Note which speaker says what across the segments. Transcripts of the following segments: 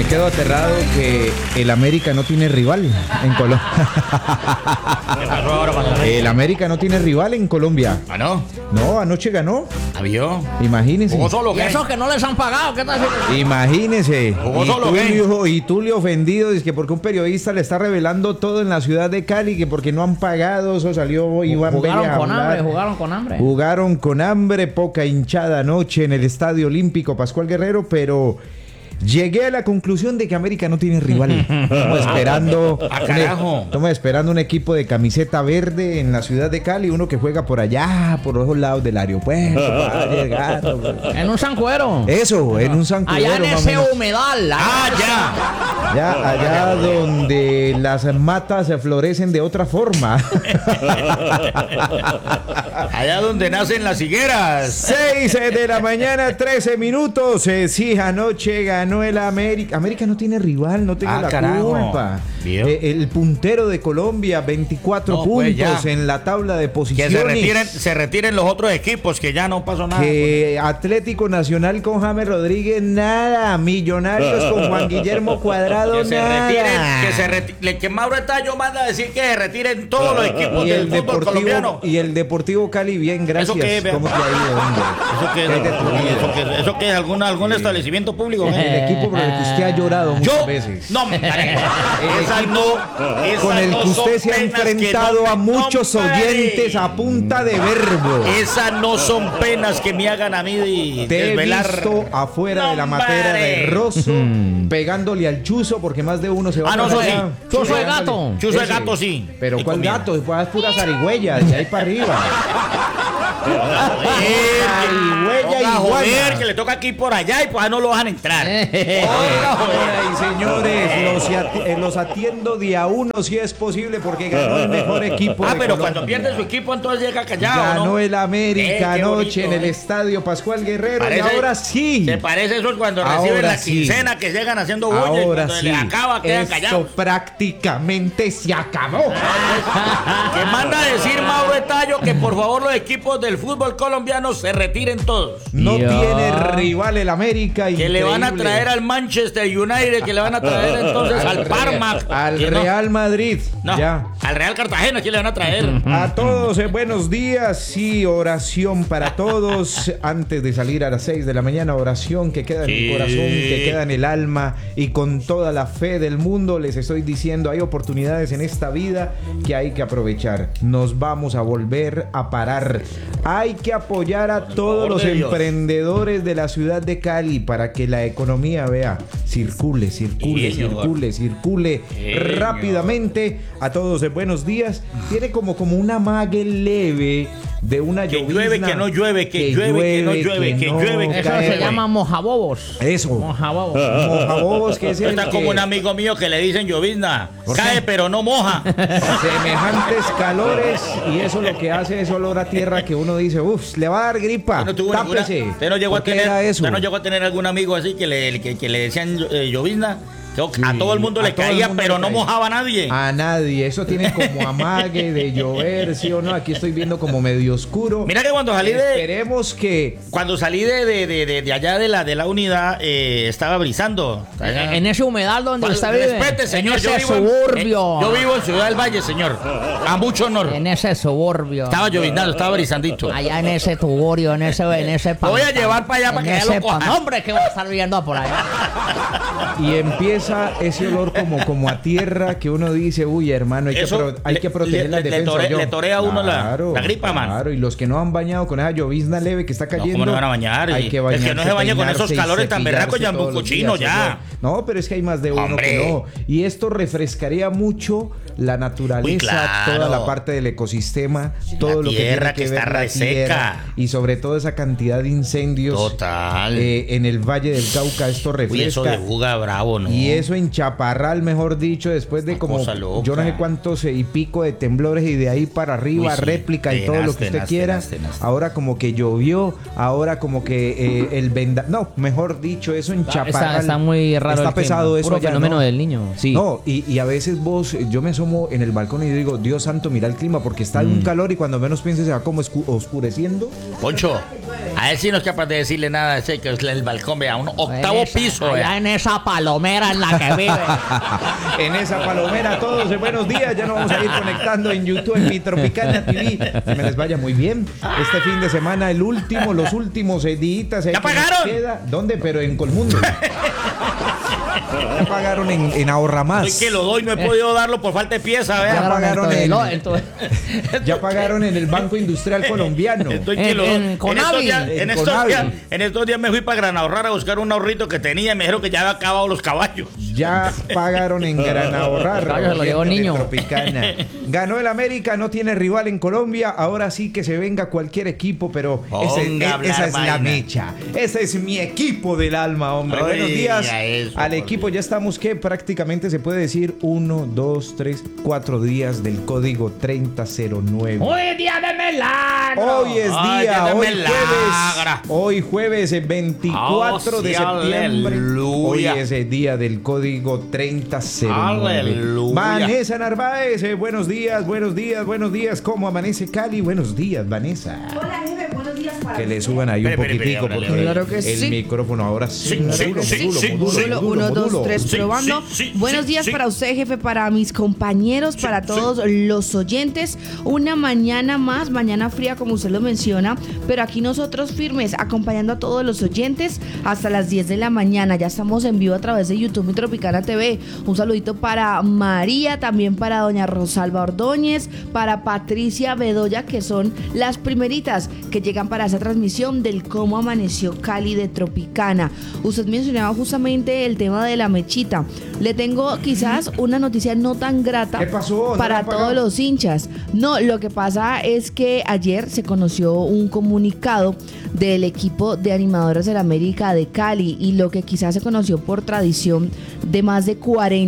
Speaker 1: quedo aterrado que el América no tiene rival en Colombia. El América no tiene rival en Colombia.
Speaker 2: ¿Ah, no?
Speaker 1: No, anoche ganó.
Speaker 2: ¿Avió?
Speaker 1: Imagínense.
Speaker 2: ¿Jugó solo
Speaker 3: ¿Y
Speaker 2: qué?
Speaker 3: esos que no les han pagado? ¿Qué tal?
Speaker 1: Imagínense.
Speaker 2: ¿Jugó solo qué?
Speaker 1: Y Tulio ofendido, dice que porque un periodista le está revelando todo en la ciudad de Cali, que porque no han pagado, eso salió Iván Vélez a
Speaker 3: Jugaron con
Speaker 1: hablar.
Speaker 3: hambre, jugaron con hambre.
Speaker 1: Jugaron con hambre, poca hinchada anoche en el Estadio Olímpico Pascual Guerrero, pero llegué a la conclusión de que América no tiene rival. Estamos esperando un equipo de camiseta verde en la ciudad de Cali, uno que juega por allá, por los lados del aeropuerto, para llegar.
Speaker 3: En un sancuero.
Speaker 1: Eso, en un sancuero.
Speaker 3: Allá en
Speaker 1: más o
Speaker 3: ese
Speaker 1: menos.
Speaker 3: humedal.
Speaker 1: Ya, allá donde las matas se florecen de otra forma.
Speaker 2: Allá donde nacen las higueras.
Speaker 1: 6 de la mañana, 13 minutos. Sí, anoche ganó el América. América no tiene rival, no tengo la culpa. El puntero de Colombia, 24 puntos en la tabla de posiciones.
Speaker 2: Que se retiren los otros equipos, que ya no pasó nada.
Speaker 1: Que Atlético Nacional con James Rodríguez, nada. Millonarios con Juan Guillermo Cuadrado, nada.
Speaker 2: Que Mauro Etayo manda a decir que se retiren todos los equipos del fútbol colombiano.
Speaker 1: Y el Deportivo Cali, bien, gracias.
Speaker 2: ¿Eso qué es?
Speaker 1: ¿Cómo te ha ido, hombre?
Speaker 2: ¿Eso qué es? ¿Algún establecimiento público?
Speaker 1: El equipo por el que usted ha llorado muchas veces.
Speaker 2: No,
Speaker 1: con el que usted se ha enfrentado a muchos oyentes a punta de verbo.
Speaker 2: Esas no son penas que me hagan a mí desvelar.
Speaker 1: Te he visto afuera de la matera de Rosso pegándole al chuzo, porque más de uno se va a
Speaker 2: no, eso sí.
Speaker 3: Chuzo de gato.
Speaker 2: Chuzo de gato, sí.
Speaker 1: Pero ¿cuál gato? Después es pura zarigüeya, de ahí para arriba.
Speaker 2: Joder, que le toca aquí por allá y pues no lo dejan entrar.
Speaker 1: Y señores, los atiendo de a uno si es posible, porque ganó el mejor equipo.
Speaker 2: Pero Colombia. Cuando pierde su equipo entonces llega callado.
Speaker 1: Ganó, ¿no? El América anoche en el
Speaker 2: ¿eh?
Speaker 1: Estadio Pascual Guerrero, y ahora sí.
Speaker 2: ¿Te parece eso cuando reciben la quincena que llegan haciendo bulla y cuando
Speaker 1: sí.
Speaker 2: les acaba quedan callados?
Speaker 1: Esto prácticamente se acabó.
Speaker 2: Que manda a decir Mauro Etayo que por favor los equipos del fútbol colombiano se retiren todos.
Speaker 1: No tiene rival el América.
Speaker 2: Que le van a traer al Manchester United, que le van a traer entonces al Parma,
Speaker 1: al Real Madrid.
Speaker 2: No,
Speaker 1: ya.
Speaker 2: Al Real Cartagena, ¿quién le van a traer?
Speaker 1: A todos, buenos días y oración para todos. Antes de salir a las 6 de la mañana, oración que queda en el corazón, que queda en el alma, y con toda la fe del mundo les estoy diciendo, hay oportunidades en esta vida que hay que aprovechar. Nos vamos a volver a parar. Hay que apoyar a todos los emprendedores de la ciudad de Cali para que la economía, vea, circule rápidamente. A todos, buenos días. Tiene como una mague leve de una llovizna.
Speaker 2: Que llueve, que llueve.
Speaker 3: Eso se llama mojabobos.
Speaker 1: Eso. Mojabobos, que es el
Speaker 2: está como un amigo mío que le dicen llovizna. Cae pero no moja.
Speaker 1: Semejantes calores, y eso lo que hace es olor a tierra que uno dice, le va a dar gripa. Tápese.
Speaker 2: ¿Usted no llegó a tener algún amigo así que le decían llovizna? A todo el mundo le caía, pero no mojaba a nadie.
Speaker 1: A nadie. Eso tiene como amague de llover, ¿sí o no? Aquí estoy viendo como medio oscuro.
Speaker 2: Mira que cuando salí
Speaker 1: Esperemos que...
Speaker 2: Cuando salí de allá de la unidad, estaba brisando.
Speaker 3: En ese humedal donde usted vive.
Speaker 2: Respete, señor.
Speaker 3: En ese suburbio.
Speaker 2: Yo vivo en Ciudad del Valle, señor. A mucho honor.
Speaker 3: En ese suburbio.
Speaker 2: Estaba lloviznando, estaba brisandito.
Speaker 3: Allá en ese tuburio, en ese
Speaker 2: lo voy a llevar para allá para que ya lo coja.
Speaker 3: Hombre, que va a estar viendo por allá.
Speaker 1: Y empieza ese olor como a tierra que uno dice, uy, hermano, hay que proteger la defensa.
Speaker 2: Le torea a uno la gripa, man.
Speaker 1: Claro, y los que no han bañado con esa llovizna leve que está cayendo.
Speaker 2: ¿Cómo no van a bañar?
Speaker 1: Hay que bañarse,
Speaker 2: el que no se baña con esos calores tan berracos ya es un cochino ya.
Speaker 1: No, pero es que hay más de uno que no. Y esto refrescaría mucho la naturaleza, toda la parte del ecosistema, todo lo que tiene que ver la tierra, y sobre todo esa cantidad de incendios.
Speaker 2: Total.
Speaker 1: En el Valle del Cauca, esto refresca.
Speaker 2: Uy, eso de Buga Bravo, ¿no?
Speaker 1: Y eso en Chaparral, mejor dicho, después de como yo no sé cuántos y pico de temblores, y de ahí para arriba, réplica y todo lo que usted quiera. Ahora como que llovió, ahora como que el mejor dicho, eso en Chaparral.
Speaker 3: Está muy raro.
Speaker 1: Está pesado eso.
Speaker 3: Puro fenómeno del niño. Sí.
Speaker 1: No, y a veces yo me asomo en el balcón y digo, Dios santo, mira el clima, porque está un calor y cuando menos piense se va como oscureciendo.
Speaker 2: Poncho, A él sí no es capaz de decirle nada de ese que es el balcón, vea, un octavo piso.
Speaker 3: Allá en esa palomera en la que vive.
Speaker 1: En esa palomera todos, buenos días. Ya nos vamos a ir conectando en YouTube, en Mi Tropicana TV. Que me les vaya muy bien. Este fin de semana, los últimos días.
Speaker 2: ¿Ya pagaron?
Speaker 1: ¿Dónde? Pero en Colmundo. Ya pagaron en Ahorra Más.
Speaker 2: Soy que lo doy, no he podido darlo por falta de pieza, vea.
Speaker 1: Ya pagaron en el Banco Industrial Colombiano.
Speaker 3: En Conavi.
Speaker 2: En estos días me fui para Gran Ahorrar a buscar un ahorrito que tenía y me dijeron que ya había acabado los caballos.
Speaker 1: Ya pagaron en Gran Ahorrar.
Speaker 3: Se lo llevó niño.
Speaker 1: Tropicana. Ganó el América, no tiene rival en Colombia. Ahora sí que se venga cualquier equipo, pero esa es la mecha. Ese es mi equipo del alma, hombre. Buenos días al equipo. Ya estamos que prácticamente se puede decir 1, 2, 3, 4 días del código 3009.
Speaker 3: Hoy es día de milagro.
Speaker 1: Hoy jueves 24 de septiembre.
Speaker 2: Aleluya.
Speaker 1: Hoy es el día del código 3009.
Speaker 2: Aleluya.
Speaker 1: Vanessa Narváez, buenos días. ¿Cómo amanece Cali? Buenos días, Vanessa.
Speaker 4: Hola, jefe, buenos días para
Speaker 1: Que le suban ahí un poquitico porque
Speaker 4: claro que
Speaker 1: el
Speaker 4: sí.
Speaker 1: micrófono ahora sí.
Speaker 4: Modulo 1, 2, 3, probando. Buenos días para usted, jefe, para mis compañeros, para todos los oyentes. Una mañana más, mañana fría como usted lo menciona, pero aquí nosotros firmes, acompañando a todos los oyentes hasta las 10 de la mañana. Ya estamos en vivo a través de YouTube Mi Tropicana TV. Un saludito para María, también para doña Rosalba Ordóñez, para Patricia Bedoya, que son las primeritas que llegan para esa transmisión del Cómo Amaneció Cali de Tropicana. Usted mencionaba justamente el tema de la mechita. Le tengo quizás una noticia no tan grata.
Speaker 1: ¿Qué pasó?
Speaker 4: Para todos los hinchas. No, lo que pasa es que ayer se conoció un comunicado del equipo de animadores del América de Cali, y lo que quizás se conoció por tradición de más de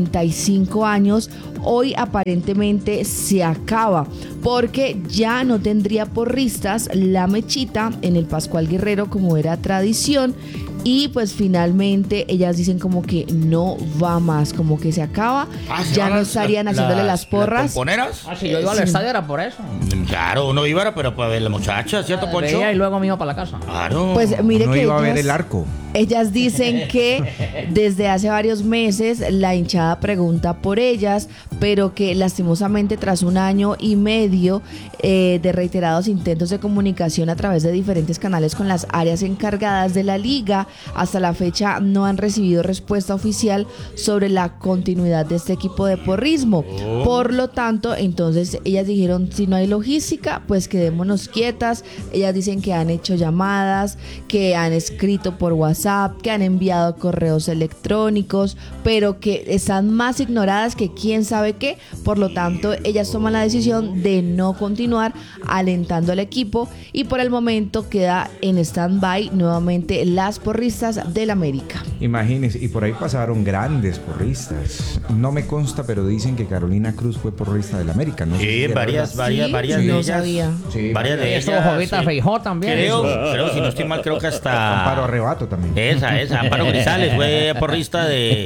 Speaker 4: 45 años, hoy aparentemente se acaba, porque ya no tendría porristas la mechita en el Pascual Guerrero como era tradición. Y pues finalmente ellas dicen como que no va más, como que se acaba, ya no estarían haciéndole las porras.
Speaker 2: ¿Las pomponeras?
Speaker 3: Si yo iba al estadio era por eso.
Speaker 2: Claro, uno iba, pero para ver la muchacha, ¿cierto, Poncho?
Speaker 3: Y luego me iba para la casa.
Speaker 2: Claro.
Speaker 4: Pues mire
Speaker 1: No
Speaker 4: que
Speaker 1: iba a ver el arco.
Speaker 4: ellas dicen que desde hace varios meses la hinchada pregunta por ellas, pero que lastimosamente tras un año y medio de reiterados intentos de comunicación a través de diferentes canales con las áreas encargadas de la liga, hasta la fecha no han recibido respuesta oficial sobre la continuidad de este equipo de porrismo. Por lo tanto, entonces ellas dijeron, si no hay logística, pues quedémonos quietas. Ellas dicen que han hecho llamadas, que han escrito por WhatsApp, que han enviado correos electrónicos, pero que están más ignoradas que quién sabe qué. Por lo tanto, ellas toman la decisión de no continuar alentando al equipo, y por el momento queda en stand-by nuevamente las porristas del América.
Speaker 1: Imagínense, y por ahí pasaron grandes porristas. No me consta, pero dicen que Carolina Cruz fue porrista del América, ¿no?
Speaker 2: Sí, varias de
Speaker 4: no
Speaker 2: ellas.
Speaker 4: Sabía.
Speaker 1: Sí,
Speaker 2: Varias de ellas.
Speaker 3: Estuvo Jovita Feijó también.
Speaker 2: Creo, si no estoy mal, creo que hasta
Speaker 1: Amparo Arrebato también.
Speaker 2: Esa, Amparo Grisales fue porrista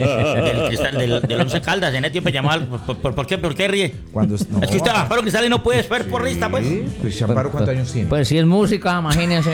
Speaker 2: del Once Caldas. En el tiempo llamaba. ¿Por qué ríe?
Speaker 1: Cuando,
Speaker 2: Es que usted, Amparo Grisales, no puede ser porrista, pues.
Speaker 1: Sí, pues Amparo, ¿cuántos años tiene?
Speaker 3: Pues si es música, imagínense.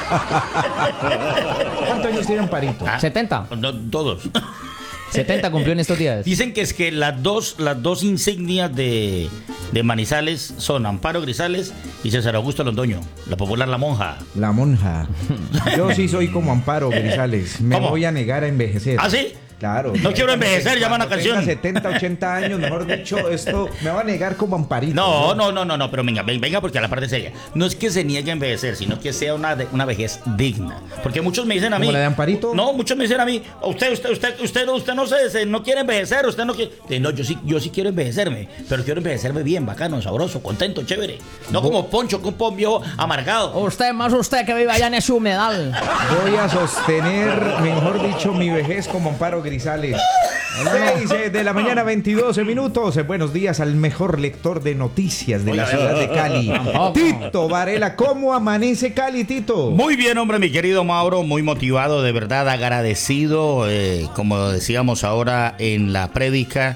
Speaker 1: ¿Cuántos años tiene Amparito?
Speaker 3: 70.
Speaker 2: No, todos.
Speaker 3: 70 cumplió en estos días.
Speaker 2: Dicen que es que las dos insignias de Manizales son Amparo Grisales y César Augusto Londoño, la popular La Monja.
Speaker 1: La monja. Yo sí soy como Amparo Grisales. Me
Speaker 2: ¿Cómo?
Speaker 1: voy a negar a envejecer.
Speaker 2: ¿Ah, sí?
Speaker 1: Claro.
Speaker 2: No quiero envejecer, llama la
Speaker 1: Cuando
Speaker 2: canción.
Speaker 1: tenga 70, 80 años, mejor dicho, esto me va a negar como Amparito.
Speaker 2: No, pero venga, porque a la parte seria. No es que se niegue a envejecer, sino que sea una vejez digna. Porque muchos me dicen a mí.
Speaker 1: ¿Como la de Amparito?
Speaker 2: No, muchos me dicen a mí, usted no quiere envejecer, usted no quiere. No, yo sí quiero envejecerme, pero quiero envejecerme bien, bacano, sabroso, contento, chévere. No como Poncho, que un viejo amargado.
Speaker 3: Usted que vive allá en ese humedal.
Speaker 1: Voy a sostener, mejor dicho, mi vejez como Amparo Grisales. 6 de la mañana, 22 minutos. Buenos días al mejor lector de noticias de la ciudad de Cali, Tito Varela. ¿Cómo amanece Cali, Tito?
Speaker 2: Muy bien, hombre, mi querido Mauro, muy motivado, de verdad agradecido, como decíamos ahora en la prédica,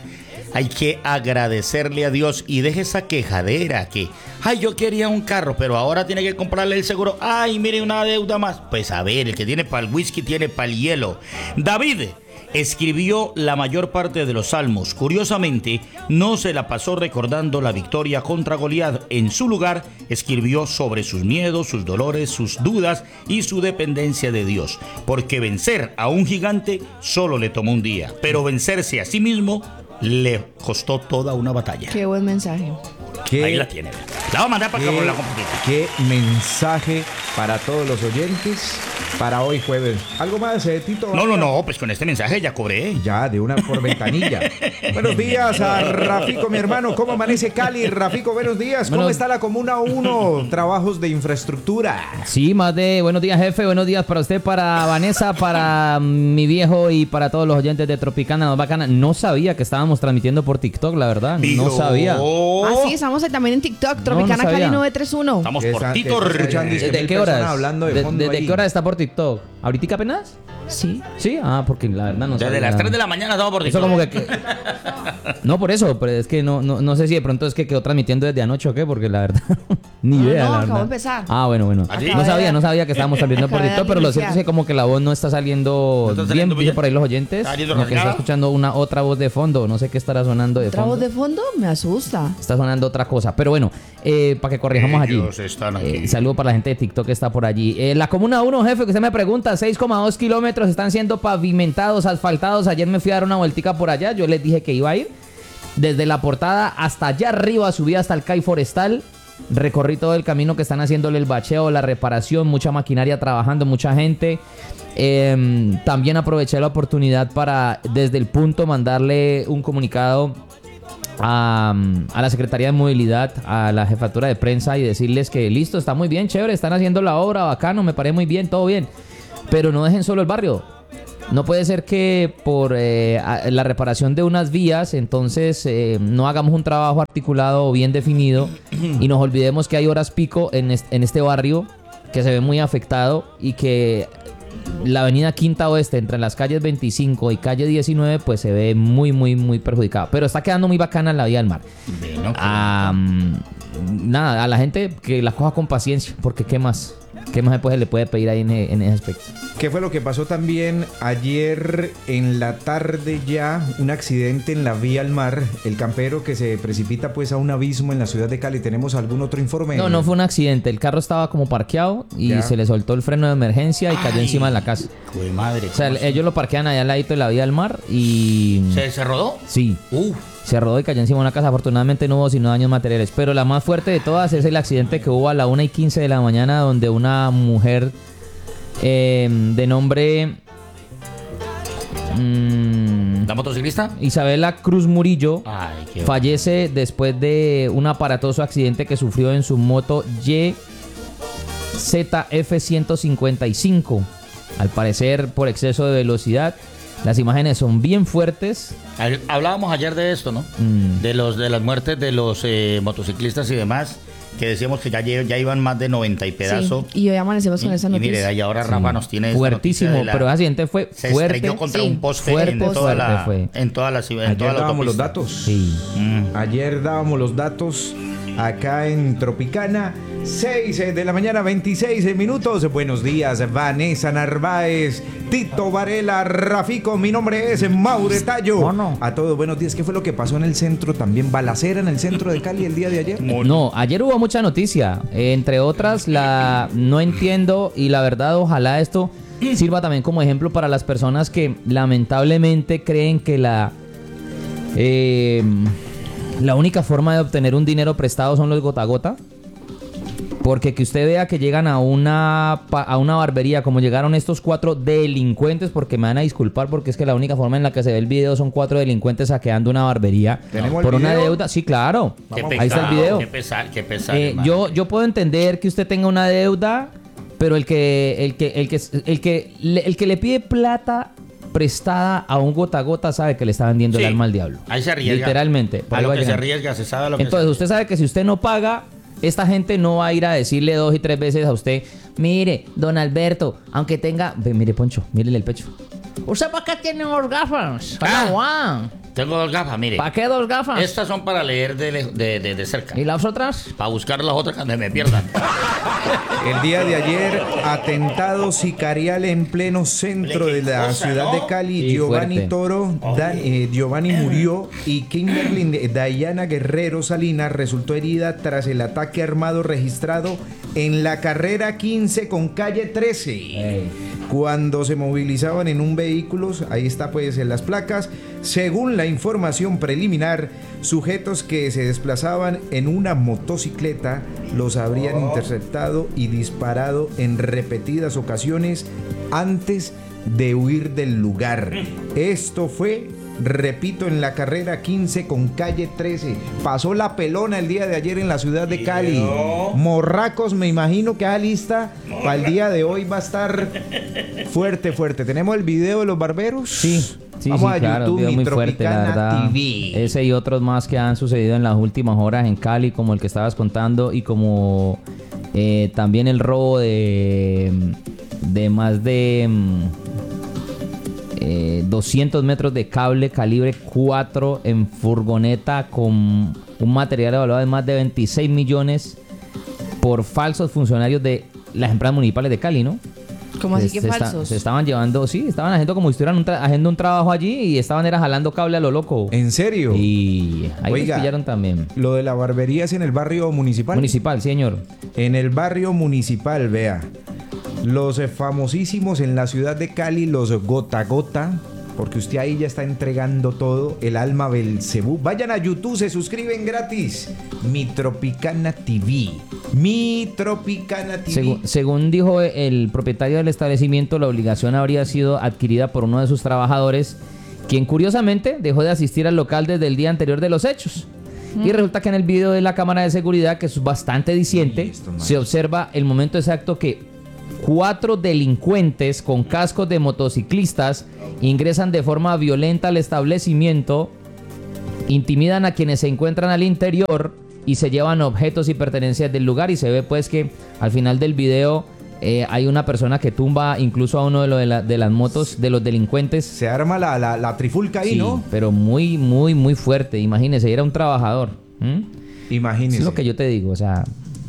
Speaker 2: Hay que agradecerle a Dios y deje esa quejadera que, ay, yo quería un carro, pero ahora tiene que comprarle el seguro. Ay, mire, una deuda más. Pues a ver, el que tiene para el whisky tiene para el hielo. David escribió la mayor parte de los salmos. Curiosamente, no se la pasó recordando la victoria contra Goliat. En su lugar, escribió sobre sus miedos, sus dolores, sus dudas y su dependencia de Dios. Porque vencer a un gigante solo le tomó un día, pero vencerse a sí mismo le costó toda una batalla.
Speaker 4: Qué buen mensaje.
Speaker 2: Ahí la tiene. La voy a mandar para acá por la computadora.
Speaker 1: Qué mensaje para todos los oyentes para hoy jueves. ¿Algo más, Tito?
Speaker 2: No, pues con este mensaje ya cobré.
Speaker 1: Ya, de una por ventanilla. Buenos días a Rafico, mi hermano. ¿Cómo amanece Cali? Rafico, buenos días. ¿Cómo está la Comuna 1? Trabajos de infraestructura.
Speaker 3: Sí, más de buenos días, jefe. Buenos días para usted, para Vanessa, para mi viejo y para todos los oyentes de Tropicana, Nos Bacana. No sabía que estábamos transmitiendo por TikTok, la verdad. No sabía.
Speaker 4: Ah, sí, estamos también en TikTok, Tropicana Cali 931.
Speaker 2: Estamos por TikTok.
Speaker 3: ¿Desde qué horas?
Speaker 1: Hablando de fondo
Speaker 3: ¿Desde
Speaker 1: ahí.
Speaker 3: qué hora está por TikTok? ¿Ahorita apenas?
Speaker 4: Sí.
Speaker 3: Sí, porque la verdad no
Speaker 2: Desde
Speaker 3: sabía.
Speaker 2: las 3 de la mañana estamos por
Speaker 3: Eso
Speaker 2: TikTok.
Speaker 3: como que... No, por eso, pero es que no sé si de pronto es que quedó transmitiendo desde anoche o qué, porque la verdad, ni idea.
Speaker 4: No,
Speaker 3: la
Speaker 4: acabo
Speaker 3: verdad.
Speaker 4: de empezar.
Speaker 3: Bueno.
Speaker 2: ¿Ah, sí?
Speaker 3: No sabía que estábamos transmitiendo por
Speaker 4: Acaba de
Speaker 3: TikTok, pero lo cierto es
Speaker 4: iniciar.
Speaker 3: que como que la voz no está saliendo
Speaker 2: No está
Speaker 3: bien,
Speaker 2: saliendo
Speaker 3: dicen
Speaker 2: bien.
Speaker 3: por ahí los oyentes,
Speaker 2: Está saliendo
Speaker 3: como que está
Speaker 2: rasgada.
Speaker 3: escuchando una otra voz de fondo, no sé qué estará sonando de
Speaker 4: ¿Otra
Speaker 3: fondo.
Speaker 4: voz de fondo? Me asusta.
Speaker 3: Está sonando otra cosa, pero bueno, para que corrijamos allí.
Speaker 2: Ellos están aquí.
Speaker 3: Saludo para la gente de TikTok que está por allí. La Comuna 1, jefe, que usted me pregunta, 6,2 kilómetros están siendo pavimentados, asfaltados. Ayer me fui a dar una vueltica por allá, yo les dije que iba a ir. Desde la Portada hasta allá arriba, subí hasta el CAI Forestal. Recorrí todo el camino que están haciéndole el bacheo, la reparación, mucha maquinaria trabajando, mucha gente. También aproveché la oportunidad para, desde el punto, mandarle un comunicado a la Secretaría de Movilidad, a la Jefatura de Prensa y decirles que listo, está muy bien, chévere, están haciendo la obra, bacano, me parece muy bien, todo bien. Pero no dejen solo el barrio. No puede ser que por la reparación de unas vías, entonces no hagamos un trabajo articulado o bien definido y nos olvidemos que hay horas pico en este barrio que se ve muy afectado y que la avenida Quinta Oeste entre las calles 25 y calle 19 pues se ve muy, muy, muy perjudicada. Pero está quedando muy bacana la vía del mar.
Speaker 2: Bueno,
Speaker 3: Nada, a la gente que la coja con paciencia, porque ¿qué más? ¿Qué más se le puede pedir ahí en ese aspecto?
Speaker 1: ¿Qué fue lo que pasó también ayer en la tarde ya? Un accidente en la vía al mar. El campero que se precipita pues a un abismo en la ciudad de Cali. ¿Tenemos algún otro informe?
Speaker 3: No fue un accidente. El carro estaba como parqueado y
Speaker 1: Ya.
Speaker 3: se le soltó el freno de emergencia y cayó encima de la casa.
Speaker 2: Jue madre.
Speaker 3: O sea, ellos lo parquean allá al ladito de la vía al mar y...
Speaker 2: ¿Se rodó?
Speaker 3: Sí. Se rodó y cayó encima de una casa. Afortunadamente no hubo sino daños materiales. Pero la más fuerte de todas es el accidente que hubo a la 1:15 de la mañana, donde una mujer de nombre
Speaker 2: ¿La motociclista?
Speaker 3: Isabela Cruz Murillo
Speaker 2: Ay, qué
Speaker 3: fallece después de un aparatoso accidente que sufrió en su moto ZF 155. Al parecer por exceso de velocidad. Las imágenes son bien fuertes.
Speaker 2: Hablábamos ayer de esto, ¿no? De las muertes de los motociclistas y demás, que decíamos que ya iban más de 90 y pedazo.
Speaker 4: Sí, y hoy amanecemos con esa
Speaker 2: Y
Speaker 4: noticia.
Speaker 2: mire, ahí ahora Rafa nos tiene esta
Speaker 3: Fuertísimo,
Speaker 2: noticia de la-
Speaker 3: pero el accidente fue
Speaker 2: se
Speaker 3: fuerte.
Speaker 2: estrelló contra
Speaker 4: Sí.
Speaker 2: un poste
Speaker 3: Fuerte,
Speaker 2: en toda
Speaker 3: fuerte
Speaker 2: la
Speaker 3: fue.
Speaker 2: en toda la ciudad, en
Speaker 1: Ayer
Speaker 2: toda la
Speaker 1: dábamos los
Speaker 2: autopista.
Speaker 1: datos.
Speaker 3: Sí.
Speaker 1: Ayer dábamos los datos acá en Tropicana. 6 de la mañana, 26 minutos. Buenos días, Vanessa Narváez, Tito Varela, Rafico. Mi nombre es Maure Tallo.
Speaker 3: Bueno.
Speaker 1: A todos, buenos días. ¿Qué fue lo que pasó en el centro? También balacera en el centro de Cali el día de ayer.
Speaker 3: No, ayer hubo mucha noticia. Entre otras, la no entiendo y la verdad, ojalá esto sirva también como ejemplo para las personas que lamentablemente creen que la única forma de obtener un dinero prestado son los gota a gota. Porque que usted vea que llegan a una barbería, como llegaron estos 4 delincuentes, porque me van a disculpar, porque es que la única forma en la que se ve el video son 4 delincuentes saqueando una barbería
Speaker 1: ¿Tenemos
Speaker 3: por
Speaker 1: el
Speaker 3: una
Speaker 1: video?
Speaker 3: deuda. Sí, claro.
Speaker 2: Qué
Speaker 3: Ahí está el video.
Speaker 2: Qué pesar, hermano.
Speaker 3: Yo puedo entender que usted tenga una deuda, pero el que le pide plata prestada a un gota a gota sabe que le está vendiendo
Speaker 2: Sí.
Speaker 3: el alma al diablo.
Speaker 2: Ahí se arriesga.
Speaker 3: Literalmente. Por
Speaker 2: A
Speaker 3: ahí
Speaker 2: lo
Speaker 3: va
Speaker 2: que se
Speaker 3: llegando.
Speaker 2: arriesga, se sabe a lo que
Speaker 3: Entonces usted sabe que si usted no paga, esta gente no va a ir a decirle 2 y 3 veces a usted: mire, don Alberto, aunque tenga... Ve, mire, Poncho, mírele el pecho.
Speaker 5: ¿Usted para qué tiene los gafas?
Speaker 2: Ah.
Speaker 5: Hola, Juan.
Speaker 2: Tengo 2 gafas, mire.
Speaker 3: ¿Para qué 2 gafas?
Speaker 2: Estas son para leer de cerca.
Speaker 3: ¿Y las otras?
Speaker 2: Para buscar las otras cuando me pierdan.
Speaker 1: El día de ayer, atentado sicarial en pleno centro de la
Speaker 2: cosa,
Speaker 1: ciudad
Speaker 2: ¿no?
Speaker 1: de Cali.
Speaker 3: Sí,
Speaker 1: Giovanni
Speaker 3: fuerte.
Speaker 1: Toro, Giovanni murió y Kimberly Dayana Guerrero Salinas resultó herida tras el ataque armado registrado en la carrera 15 con calle 13.
Speaker 3: Ey.
Speaker 1: Cuando se movilizaban en un vehículo, ahí está pues en las placas, según la información preliminar, sujetos que se desplazaban en una motocicleta los habrían interceptado y disparado en repetidas ocasiones antes de huir del lugar. Esto fue, repito, en la carrera 15 con calle 13. Pasó la pelona el día de ayer en la ciudad de Cali. Morracos, me imagino que lista para el día de hoy va a estar fuerte, fuerte. ¿Tenemos el video de los barberos?
Speaker 3: Sí. Sí,
Speaker 1: Vamos
Speaker 3: sí,
Speaker 1: a
Speaker 3: claro,
Speaker 1: YouTube,
Speaker 3: un video
Speaker 1: Mi
Speaker 3: muy fuerte, la
Speaker 1: Tropicana
Speaker 3: verdad.
Speaker 1: TV.
Speaker 3: Ese y otros más que han sucedido en las últimas horas en Cali, como el que estabas contando, y como también el robo de más de 200 metros de cable calibre 4 en furgoneta con un material evaluado en más de 26 millones por falsos funcionarios de las empresas municipales de Cali, ¿no?
Speaker 4: ¿Cómo así que falsos?
Speaker 3: Se estaban llevando, sí, estaban haciendo como si estuvieran haciendo un trabajo allí y estaban jalando cable a lo loco.
Speaker 1: ¿En serio?
Speaker 3: Y ahí
Speaker 1: Oiga,
Speaker 3: los pillaron también.
Speaker 1: Lo de la barbería es en el barrio municipal.
Speaker 3: Municipal, señor.
Speaker 1: En el barrio municipal, vea. Los famosísimos en la ciudad de Cali, los Gota Gota, porque usted ahí ya está entregando todo, el alma Belcebú. Vayan a YouTube, se suscriben gratis. Mi Tropicana TV. Mi Tropicana TV.
Speaker 3: Según dijo el propietario del establecimiento, la obligación habría sido adquirida por uno de sus trabajadores, quien curiosamente dejó de asistir al local desde el día anterior de los hechos. Y resulta que en el video de la cámara de seguridad, que es bastante diciente, se observa el momento exacto que 4 delincuentes con cascos de motociclistas ingresan de forma violenta al establecimiento, intimidan a quienes se encuentran al interior y se llevan objetos y pertenencias del lugar. Y se ve pues que al final del video hay una persona que tumba incluso a uno de las motos de los delincuentes.
Speaker 1: Se arma la trifulca ahí,
Speaker 3: Sí,
Speaker 1: ¿no?
Speaker 3: pero muy, muy, muy fuerte. Imagínese, era un trabajador.
Speaker 1: Imagínese.
Speaker 3: Es lo que yo te digo, o sea,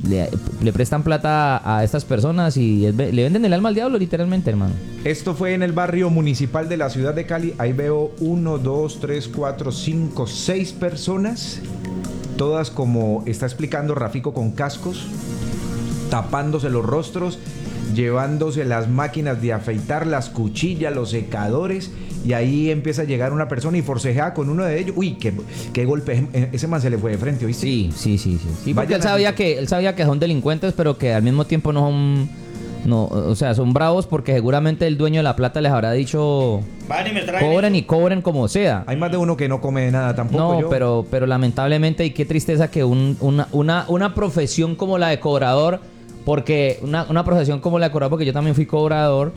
Speaker 3: le prestan plata a estas personas y le venden el alma al diablo, literalmente, hermano.
Speaker 1: Esto fue en el barrio municipal de la ciudad de Cali. Ahí veo 1, 2, 3, 4, 5, 6 personas. Todas como está explicando Rafico con cascos, tapándose los rostros, llevándose las máquinas de afeitar, las cuchillas, los secadores. Y ahí empieza a llegar una persona y forcejea con uno de ellos. Uy, qué golpe. Ese man se le fue de frente, ¿oíste?
Speaker 3: Sí, porque
Speaker 1: Vayan
Speaker 3: él sabía que son delincuentes, pero que al mismo tiempo no son... No, o sea, son bravos porque seguramente el dueño de la plata les habrá dicho
Speaker 2: Van y me traen
Speaker 3: cobren
Speaker 2: eso.
Speaker 3: y cobren como sea.
Speaker 1: Hay más de uno que no come de nada tampoco.
Speaker 3: No, pero lamentablemente, y qué tristeza que una profesión como la de cobrador, porque una profesión como la de cobrador, porque yo también fui cobrador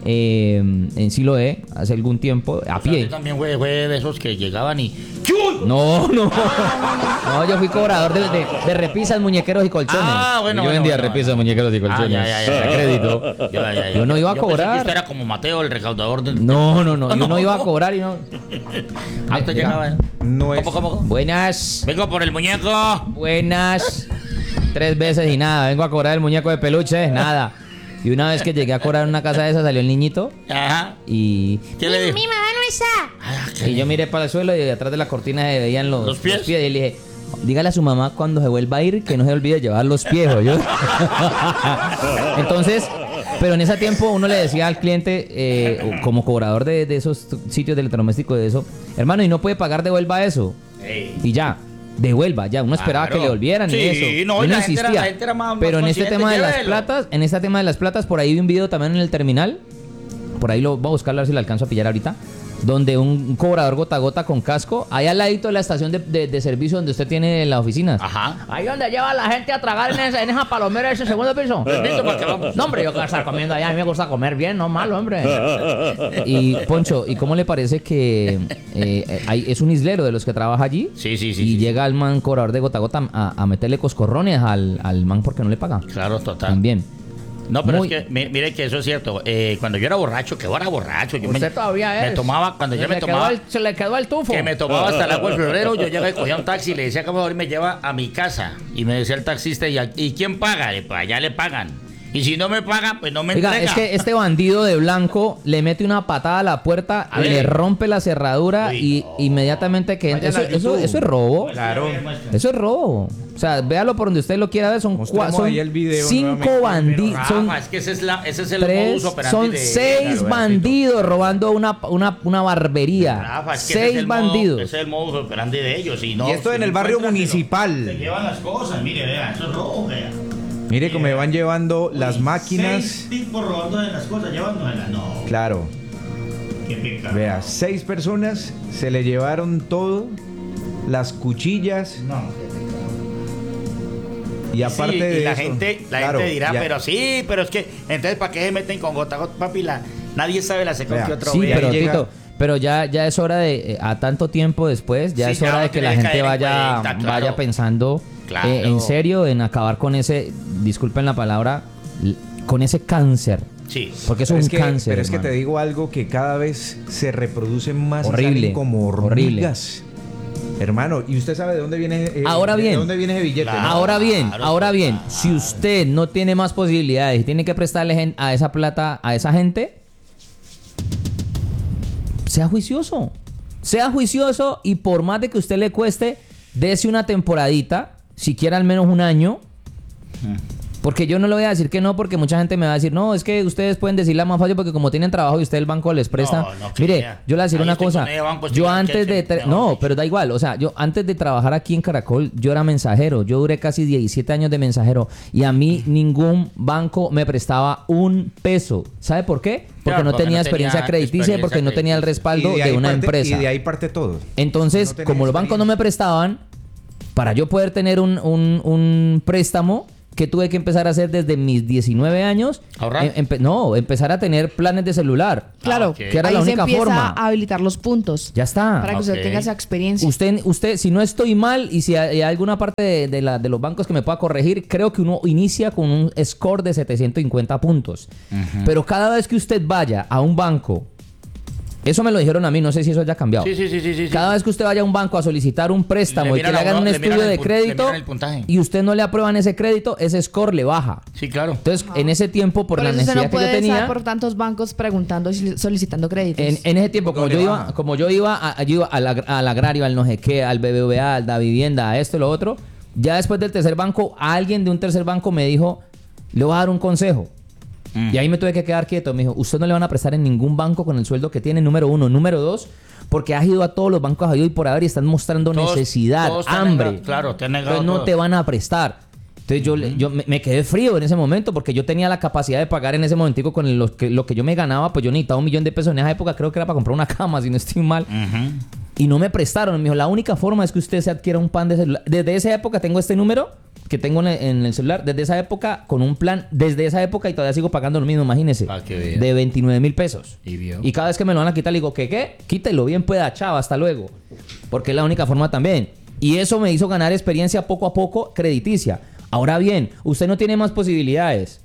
Speaker 3: en Siloé hace algún tiempo, a
Speaker 2: O sea,
Speaker 3: pie.
Speaker 2: yo también fue de esos que llegaban y...
Speaker 3: No, yo fui cobrador de repisas, muñequeros y colchones.
Speaker 2: Ah, bueno,
Speaker 3: yo
Speaker 2: bueno,
Speaker 3: vendía
Speaker 2: bueno,
Speaker 3: repisas, muñequeros y colchones.
Speaker 2: ya.
Speaker 3: A crédito. Yo no iba a
Speaker 2: Yo pensé
Speaker 3: cobrar.
Speaker 2: que usted era como Mateo, el recaudador del...
Speaker 3: No, yo no iba a cobrar y no.
Speaker 2: Ahí te llegaba.
Speaker 1: No es.
Speaker 2: ¿Cómo?
Speaker 3: Buenas,
Speaker 2: Vengo por el muñeco.
Speaker 3: buenas. 3 veces y nada. Vengo a cobrar el muñeco de peluche, nada. Y una vez que llegué a cobrar en una casa de esas, salió el niñito
Speaker 2: Ajá.
Speaker 3: y
Speaker 2: ¿Qué le dijo?
Speaker 5: Mi mamá no está.
Speaker 3: yo miré para el suelo y detrás de la cortina se veían los
Speaker 2: pies.
Speaker 3: Y le dije, dígale a su mamá cuando se vuelva a ir que no se olvide llevar los pies, yo. Entonces, pero en ese tiempo uno le decía al cliente, como cobrador de esos sitios de electrodoméstico de eso, hermano, y no puede pagar, devuelva eso.
Speaker 2: Ey.
Speaker 3: Y ya, devuelva, ya. Uno esperaba
Speaker 2: Claro.
Speaker 3: que le volvieran
Speaker 2: Sí,
Speaker 3: y eso.
Speaker 2: no, y
Speaker 3: Uno
Speaker 2: la gente era-
Speaker 3: insistía.
Speaker 2: la gente era más
Speaker 3: Pero en este
Speaker 2: consciente,
Speaker 3: tema de las
Speaker 2: llévelo.
Speaker 3: platas, por ahí vi un video también en el terminal. Por ahí lo voy a buscar a ver si lo alcanzo a pillar ahorita. Donde un cobrador gota a gota con casco, ahí al ladito de la estación de servicio donde usted tiene las oficinas.
Speaker 2: Ajá.
Speaker 3: Ahí donde lleva la gente a tragar en esa palomera de ese segundo piso.
Speaker 2: Permiso, porque vamos.
Speaker 3: No, hombre, yo quiero estar comiendo allá. A mí me gusta comer bien, no malo, hombre. Y, Poncho, ¿y cómo le parece que es un islero de los que trabaja allí?
Speaker 2: Sí.
Speaker 3: Y llega el man cobrador de gota a gota a meterle coscorrones al man porque no le paga.
Speaker 2: Claro, total.
Speaker 3: También.
Speaker 2: No, pero
Speaker 3: Muy-
Speaker 2: es que, mire que eso es cierto. Cuando yo era borracho, que yo era borracho. Yo
Speaker 3: Usted todavía
Speaker 2: me
Speaker 3: es.
Speaker 2: tomaba, cuando yo me tomaba,
Speaker 3: Se le quedó el tufo.
Speaker 2: que me tomaba hasta el agua del florero, yo llegaba y cogía un taxi y le decía, por favor, me lleva a mi casa. Y me decía el taxista, ¿y quién paga? Pues allá le pagan. Y si no me pagan, pues no me
Speaker 3: Oiga,
Speaker 2: entrega.
Speaker 3: es que este bandido de blanco le mete una patada a la puerta,
Speaker 2: A ver.
Speaker 3: le rompe la cerradura y inmediatamente que entra.
Speaker 1: Vayan a
Speaker 3: Eso
Speaker 1: YouTube.
Speaker 3: es robo.
Speaker 1: Claro.
Speaker 3: Eso es robo. O sea, véalo por donde usted lo quiera ver. Son,
Speaker 1: Mostremos ahí el video
Speaker 3: 5
Speaker 1: nuevamente.
Speaker 3: bandidos.
Speaker 2: Rafa,
Speaker 3: Son
Speaker 2: es que ese es el
Speaker 3: tres,
Speaker 2: modus operandi
Speaker 3: son
Speaker 2: de...
Speaker 3: 6
Speaker 1: Claro,
Speaker 3: bandidos robando una barbería.
Speaker 2: Rafa, es que ese es
Speaker 3: 6
Speaker 2: el modo-
Speaker 3: bandidos.
Speaker 2: ese es el modus operandi de ellos. Y, no,
Speaker 1: Y esto
Speaker 2: si
Speaker 1: en el
Speaker 2: no
Speaker 1: barrio
Speaker 2: encuentran, se
Speaker 1: municipal.
Speaker 2: llevan las cosas, mire, vea, eso es robo, vea.
Speaker 1: Mire cómo me van llevando las máquinas.
Speaker 2: 6 tipos robando de las cosas, llevándoselas. No,
Speaker 1: Claro.
Speaker 2: qué pecado.
Speaker 1: Vea, 6 personas se le llevaron todo, las cuchillas
Speaker 2: No.
Speaker 1: y aparte
Speaker 2: Sí,
Speaker 1: de
Speaker 2: y la
Speaker 1: eso,
Speaker 2: gente
Speaker 1: claro,
Speaker 2: dirá,
Speaker 1: ya-
Speaker 2: pero sí, pero es que, entonces, ¿para qué se meten con gota a gota, papi? Nadie sabe la secuencia que
Speaker 1: Vea,
Speaker 2: otro
Speaker 3: Sí,
Speaker 2: vea.
Speaker 3: pero
Speaker 1: ahí llega-
Speaker 3: Tito, pero ya es hora de, a tanto tiempo después, ya
Speaker 2: Sí,
Speaker 3: es
Speaker 2: ya
Speaker 3: hora
Speaker 2: no
Speaker 3: de que la
Speaker 2: tiene que
Speaker 3: gente
Speaker 2: caer en
Speaker 3: vaya,
Speaker 2: cuenta, claro.
Speaker 3: vaya pensando
Speaker 2: Claro.
Speaker 3: en serio en acabar con ese, disculpen la palabra, con ese cáncer.
Speaker 2: Sí.
Speaker 3: Porque eso
Speaker 1: Pero
Speaker 3: es
Speaker 1: es
Speaker 3: un
Speaker 1: que,
Speaker 3: cáncer.
Speaker 1: pero es que te
Speaker 3: hermano.
Speaker 1: digo algo que cada vez se reproducen más y
Speaker 3: Horrible,
Speaker 1: salen como
Speaker 3: horrible.
Speaker 1: hormigas. Hermano, ¿y usted sabe de dónde viene
Speaker 3: Ahora
Speaker 1: de
Speaker 3: bien.
Speaker 1: dónde viene ese billete?
Speaker 2: Claro.
Speaker 3: Ahora bien,
Speaker 2: claro.
Speaker 3: si usted no tiene más posibilidades y tiene que prestarle a esa plata a esa gente, sea juicioso. Sea juicioso y por más de que usted le cueste, dese una temporadita, siquiera al menos un año. Porque yo no le voy a decir que no, porque mucha gente me va a decir, no, es que ustedes pueden decirla más fácil porque como tienen trabajo y usted el banco les presta.
Speaker 2: No, que
Speaker 3: Mire,
Speaker 2: ya.
Speaker 3: yo le voy a decir
Speaker 2: Ahí
Speaker 3: una
Speaker 2: estoy
Speaker 3: cosa.
Speaker 2: con ese banco,
Speaker 3: Yo
Speaker 2: estoy
Speaker 3: antes
Speaker 2: que-
Speaker 3: de...
Speaker 2: mejor
Speaker 3: No,
Speaker 2: dicho.
Speaker 3: pero da igual. O sea, yo antes de trabajar aquí en Caracol, yo era mensajero. Yo duré casi 17 años de mensajero. Y a mí ningún banco me prestaba un peso. ¿Sabe por qué? Porque
Speaker 2: Claro,
Speaker 3: no
Speaker 2: porque
Speaker 3: tenía
Speaker 2: no
Speaker 3: experiencia
Speaker 2: tenía
Speaker 3: crediticia y porque no tenía el
Speaker 2: experiencia
Speaker 3: respaldo
Speaker 1: Y
Speaker 3: de una
Speaker 1: parte,
Speaker 3: empresa.
Speaker 1: Y de ahí parte todo.
Speaker 3: Entonces,
Speaker 1: No tenía
Speaker 3: como los bancos no me prestaban, para yo poder tener un préstamo que tuve que empezar a hacer desde mis 19 años,
Speaker 2: ¿Ahorrar?
Speaker 3: empezar a tener planes de celular.
Speaker 4: Claro,
Speaker 2: ok.
Speaker 3: Que era
Speaker 4: ahí
Speaker 3: la
Speaker 4: se
Speaker 3: única
Speaker 4: empieza
Speaker 3: forma.
Speaker 4: a habilitar los puntos.
Speaker 3: Ya está.
Speaker 4: Para que usted
Speaker 2: Ok.
Speaker 4: tenga esa experiencia.
Speaker 3: Usted, si no estoy mal y si hay alguna parte de los bancos que me pueda corregir, creo que uno inicia con un score de 750 puntos. Pero cada vez que usted vaya a un banco, eso me lo dijeron a mí, no sé si eso haya cambiado.
Speaker 2: Sí.
Speaker 3: Cada vez que usted vaya a un banco a solicitar un préstamo
Speaker 2: Le
Speaker 3: y que
Speaker 2: miran
Speaker 3: le
Speaker 2: a
Speaker 3: hagan
Speaker 2: uno-
Speaker 3: un
Speaker 2: le miran
Speaker 3: estudio
Speaker 2: el
Speaker 3: de
Speaker 2: pu- le
Speaker 3: crédito
Speaker 2: miran el puntaje.
Speaker 3: y usted no le aprueban ese crédito, ese score le baja.
Speaker 2: Sí, claro.
Speaker 3: Entonces, en ese tiempo, por la
Speaker 4: eso usted
Speaker 3: necesidad
Speaker 4: no
Speaker 3: que yo
Speaker 4: puede estar
Speaker 3: tenía,
Speaker 4: por tantos bancos preguntando y solicitando créditos.
Speaker 3: en ese tiempo,
Speaker 1: No le baja.
Speaker 3: como yo iba al agrario, al no sé qué, al BBVA, al da vivienda, a esto, lo otro, ya después del tercer banco, alguien de un tercer banco me dijo, le voy a dar un consejo. Y ahí me tuve que quedar quieto. Me dijo, usted no le van a prestar en ningún banco con el sueldo que tiene, número uno. Número dos, porque has ido a todos los bancos, has ido y por haber y están mostrando
Speaker 2: Todos-
Speaker 3: necesidad,
Speaker 2: todos te han
Speaker 3: hambre.
Speaker 2: negado, claro, te han negado
Speaker 3: Entonces no
Speaker 2: todo.
Speaker 3: te van a prestar. Entonces yo me quedé frío en ese momento porque yo tenía la capacidad de pagar en ese momentico con lo que yo me ganaba. Pues yo necesitaba 1 millón de pesos en esa época, creo que era para comprar una cama, si no estoy mal. Y no me prestaron. Me dijo, la única forma es que usted se adquiera un plan de celular. Desde esa época tengo este número que tengo en el celular. Desde esa época, con un plan, desde esa época y todavía sigo pagando lo mismo, imagínese.
Speaker 2: Pa' que vea.
Speaker 3: De 29,000 pesos.
Speaker 2: Y vio.
Speaker 3: Y cada vez que me lo van a quitar, le digo, ¿qué? Quítelo, bien pueda, chao, hasta luego. Porque es la única forma también. Y eso me hizo ganar experiencia poco a poco crediticia. Ahora bien, usted no tiene más posibilidades.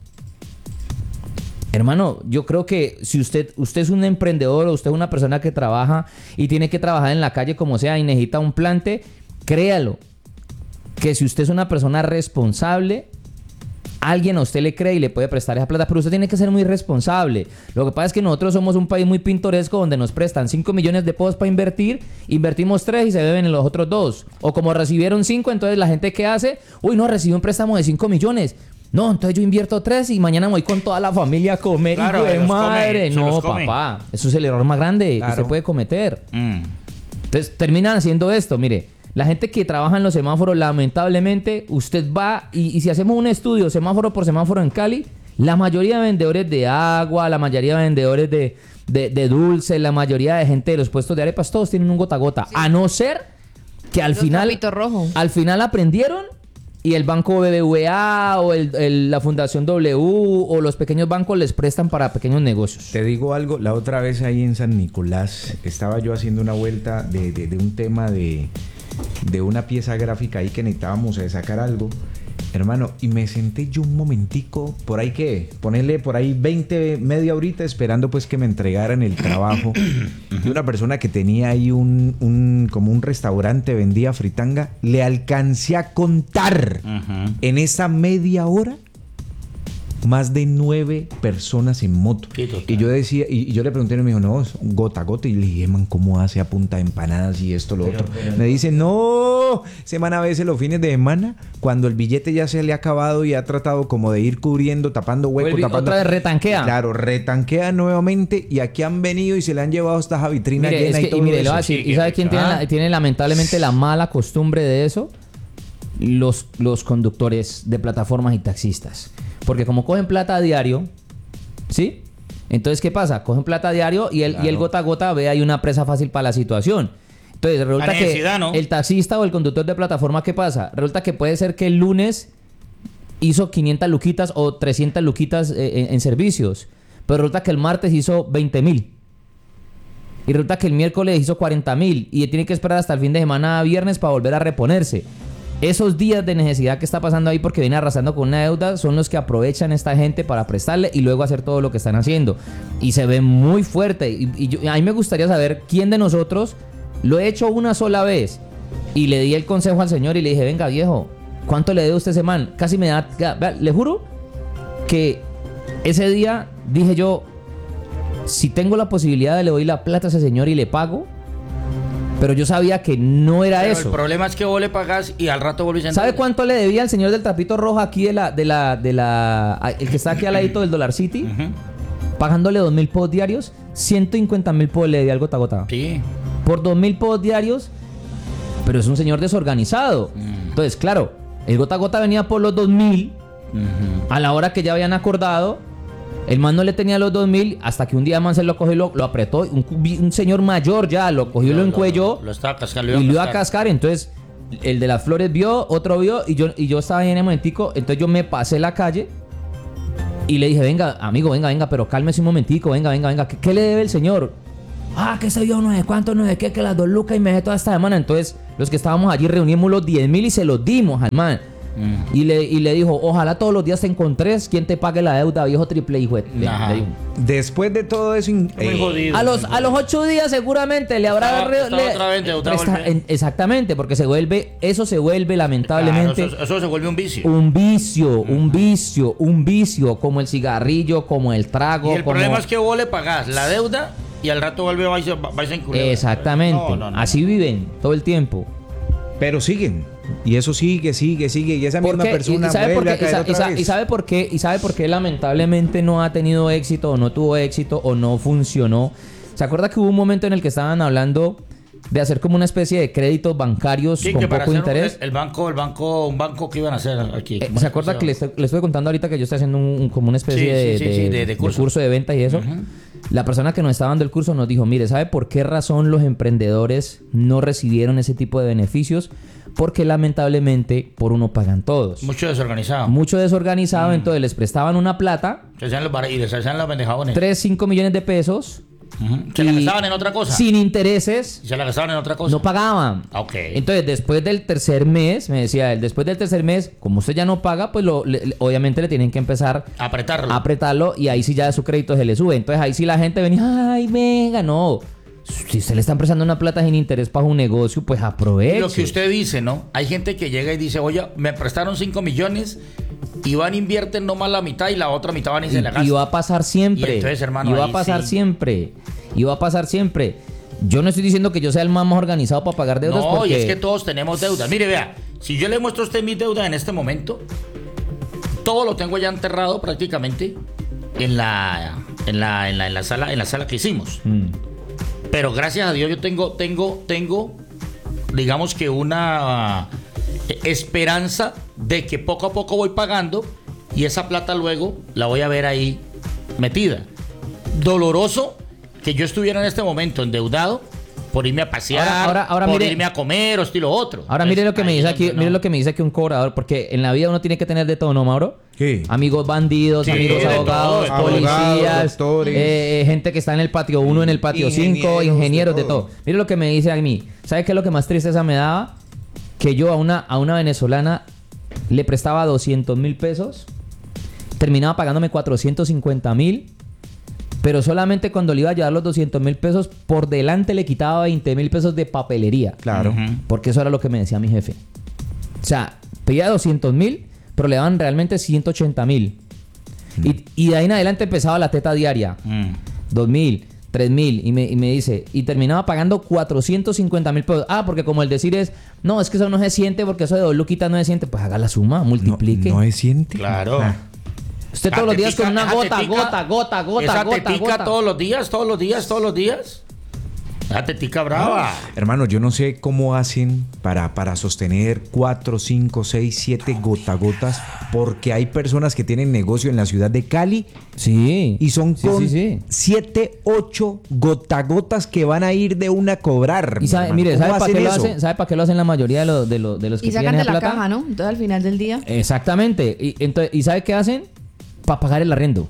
Speaker 3: Hermano, yo creo que si usted es un emprendedor o usted es una persona que trabaja y tiene que trabajar en la calle como sea y necesita un plante, créalo. Que si usted es una persona responsable, alguien a usted le cree y le puede prestar esa plata, pero usted tiene que ser muy responsable. Lo que pasa es que nosotros somos un país muy pintoresco donde nos prestan 5 millones de pesos para invertir, invertimos 3 y se beben en los otros 2. O como recibieron 5, entonces la gente que hace, uy, no, recibí un préstamo de 5 millones. No, entonces yo invierto 3 y mañana me voy con toda la familia a comer.
Speaker 2: Claro,
Speaker 3: hijo de
Speaker 2: se los
Speaker 3: madre.
Speaker 2: come, se
Speaker 3: No,
Speaker 2: los come.
Speaker 3: papá, eso es el error más grande que
Speaker 1: Claro.
Speaker 3: usted puede cometer. Entonces terminan haciendo esto, mire. La gente que trabaja en los semáforos, lamentablemente, usted va y si hacemos un estudio semáforo por semáforo en Cali, la mayoría de vendedores de agua, la mayoría de vendedores de dulce, la mayoría de gente de los puestos de arepas, todos tienen un gota a gota. A no ser que al
Speaker 4: Los
Speaker 3: final,
Speaker 4: Capito Rojo.
Speaker 3: al final aprendieron y el banco BBVA o la Fundación W o los pequeños bancos les prestan para pequeños negocios.
Speaker 1: Te digo algo, la otra vez ahí en San Nicolás estaba yo haciendo una vuelta de un tema de una pieza gráfica ahí que necesitábamos sacar algo Hermano, y me senté yo un momentico, por ahí que, ponerle por ahí 20, media horita esperando pues que me entregaran el trabajo de una persona que tenía ahí como un restaurante, vendía fritanga. Le alcancé a contar en esa media hora más de 9 personas en moto. Y yo decía, y yo le pregunté y me dijo, no, es gota a gota. Y le dije, man, ¿cómo hace a punta de empanadas y esto, lo otro? Me dice, no, semana a veces los fines de semana, cuando el billete ya se le ha acabado y ha tratado como de ir cubriendo, tapando huecos, tapando.
Speaker 3: Otra vez retanquea.
Speaker 1: Claro, retanquea nuevamente y aquí han venido y se le han llevado hasta esa vitrina llena y todo.
Speaker 3: Y mire, le
Speaker 1: eso.
Speaker 3: voy a decir, ¿y sabe quién tiene lamentablemente la mala costumbre de eso? Los conductores de plataformas y taxistas. Porque como cogen plata a diario, ¿sí? Entonces, ¿qué pasa? Cogen plata a diario y el gota a gota ve ahí una presa fácil para la situación. Entonces, resulta que ¿no? El taxista o el conductor de plataforma, ¿qué pasa? Resulta que puede ser que el lunes hizo 500 luquitas o 300 luquitas en servicios. Pero resulta que el martes hizo 20,000. Y resulta que el miércoles hizo 40,000. Y tiene que esperar hasta el fin de semana viernes para volver a reponerse. Esos días de necesidad que está pasando ahí porque viene arrasando con una deuda son los que aprovechan esta gente para prestarle y luego hacer todo lo que están haciendo. Y se ve muy fuerte. A mí me gustaría saber quién de nosotros lo he hecho una sola vez. Y le di el consejo al señor y le dije, venga viejo, ¿cuánto le debe usted ese man? Casi me da... Le juro que ese día dije yo, si tengo la posibilidad de le doy la plata a ese señor y le pago. Pero yo sabía que no era
Speaker 2: pero
Speaker 3: eso.
Speaker 2: El problema es que vos le pagás y al rato volvés a entrar.
Speaker 3: ¿Sabe cuánto le debía al señor del trapito rojo aquí el que está aquí al ladito del Dollar City? Pagándole 2,000 pesos diarios, 150,000 pesos le debía al gota a gota.
Speaker 2: Sí.
Speaker 3: Por 2,000 pesos diarios, pero es un señor desorganizado. Entonces, claro, el gota a gota venía por los 2,000 a la hora que ya habían acordado. El man no le tenía los 2,000 hasta que un día el man se lo cogió y lo apretó. Un señor mayor ya lo cogió y lo encuelló.
Speaker 2: Lo estaba cascando.
Speaker 3: Y lo iba a cascar. Entonces, el de las flores vio, otro vio. Y yo estaba ahí en el momentico. Entonces yo me pasé la calle y le dije, venga, amigo, venga, pero cálmese un momentico. Venga. ¿Qué le debe el señor? Que se vio no sé cuánto, no sé qué, que las 2 lucas y me dejé toda esta semana. Entonces, los que estábamos allí reunimos los 10,000 y se los dimos al man. Y le dijo, ojalá todos los días te encontres quien te pague la deuda, viejo triple hijo.
Speaker 1: Después de todo eso,
Speaker 2: muy jodido,
Speaker 3: a los 8 días seguramente le habrá exactamente, porque eso se vuelve lamentablemente.
Speaker 2: Claro, eso se vuelve un vicio.
Speaker 3: Un vicio, como el cigarrillo, como el trago.
Speaker 2: Y el problema es que vos le pagás la deuda y al rato vuelve vais a incurrir.
Speaker 3: Exactamente. No. Así viven todo el tiempo.
Speaker 1: Pero siguen. Y eso sigue. Y esa misma persona vuelve a caer otra vez.
Speaker 3: ¿Y sabe por qué lamentablemente no ha tenido éxito o no tuvo éxito o no funcionó? ¿Se acuerda que hubo un momento en el que estaban hablando de hacer como una especie de créditos bancarios con poco interés?
Speaker 2: Un banco que iban a hacer aquí.
Speaker 3: ¿Se acuerda que le estoy contando ahorita que yo estoy haciendo como una especie de curso de venta y eso? La persona que nos estaba dando el curso nos dijo, mire, ¿sabe por qué razón los emprendedores no recibieron ese tipo de beneficios? Porque lamentablemente por uno pagan todos.
Speaker 2: Mucho desorganizado.
Speaker 3: Entonces les prestaban una plata.
Speaker 2: Y les hacían los pendejadones.
Speaker 3: 3-5 millones de pesos.
Speaker 2: Se la gastaban en otra cosa.
Speaker 3: Sin intereses.
Speaker 2: Se la gastaban en otra cosa.
Speaker 3: No pagaban.
Speaker 2: Okay.
Speaker 3: Entonces, después del tercer mes, me decía él, como usted ya no paga, pues obviamente le tienen que empezar
Speaker 2: a
Speaker 3: apretarlo y ahí sí ya su crédito se le sube. Entonces ahí sí la gente venía, ay, venga, no. Si usted le están prestando una plata sin interés para un negocio, pues aproveche.
Speaker 2: Lo que usted dice, ¿no? Hay gente que llega y dice, oye, me prestaron 5 millones y van, invierten nomás la mitad y la otra mitad van y se la gastan.
Speaker 3: Y va a pasar siempre.
Speaker 2: Y entonces, hermano,
Speaker 3: y va a pasar siempre. Yo no estoy diciendo que yo sea el más organizado para pagar deudas.
Speaker 2: No, y es que todos tenemos deudas. Mire, vea, si yo le muestro a usted mi deuda en este momento, todo lo tengo ya enterrado prácticamente en la sala que hicimos. Pero gracias a Dios yo tengo, digamos que una esperanza de que poco a poco voy pagando y esa plata luego la voy a ver ahí metida. Doloroso que yo estuviera en este momento endeudado por irme a pasear,
Speaker 3: ahora
Speaker 2: por
Speaker 3: mire,
Speaker 2: irme a comer o estilo otro.
Speaker 3: Ahora mire lo que me dice aquí, mire lo que me dice aquí un cobrador, porque en la vida uno tiene que tener de todo, ¿no, Mauro?
Speaker 1: Sí.
Speaker 3: Amigos bandidos, amigos abogados, policías, gente que está en el patio 1, en el patio 5, ingenieros, de todo. Mire lo que me dice a mí. ¿Sabe qué es lo que más tristeza me daba? Que yo a una venezolana le prestaba 200.000 pesos, terminaba pagándome 450.000, pero solamente cuando le iba a llevar los 200.000 pesos, por delante le quitaba 20.000 pesos de papelería.
Speaker 1: Claro.
Speaker 3: Porque eso era lo que me decía mi jefe. O sea, pedía 200.000, pero le daban realmente 180.000. Y de ahí en adelante empezaba la teta diaria. 2.000, 3.000. Y me dice, y terminaba pagando 450.000 pesos. Ah, porque como el decir es, no, es que eso no se siente porque eso de 2 luquitas no se siente. Pues haga la suma, multiplique.
Speaker 1: No es siente.
Speaker 2: Claro.
Speaker 3: Usted todos los días con una gota.
Speaker 2: Esa tetica todos los días. Esa tetica brava.
Speaker 1: Hermano, yo no sé cómo hacen para sostener 4, 5, 6, 7 gotagotas, porque hay personas que tienen negocio en la ciudad de Cali.
Speaker 3: Sí.
Speaker 1: Y son con
Speaker 3: sí.
Speaker 1: 7, 8 gotagotas que van a ir de una a cobrar.
Speaker 3: Y sabe, mire, ¿sabe para qué lo hacen? ¿Sabe para qué lo hacen la mayoría de los que
Speaker 4: Y sacan
Speaker 3: tienen
Speaker 4: de
Speaker 3: esa
Speaker 4: la
Speaker 3: plata?
Speaker 4: caja, ¿no? Entonces al final del día.
Speaker 3: Exactamente. ¿Y sabe qué hacen? Para pagar el arriendo.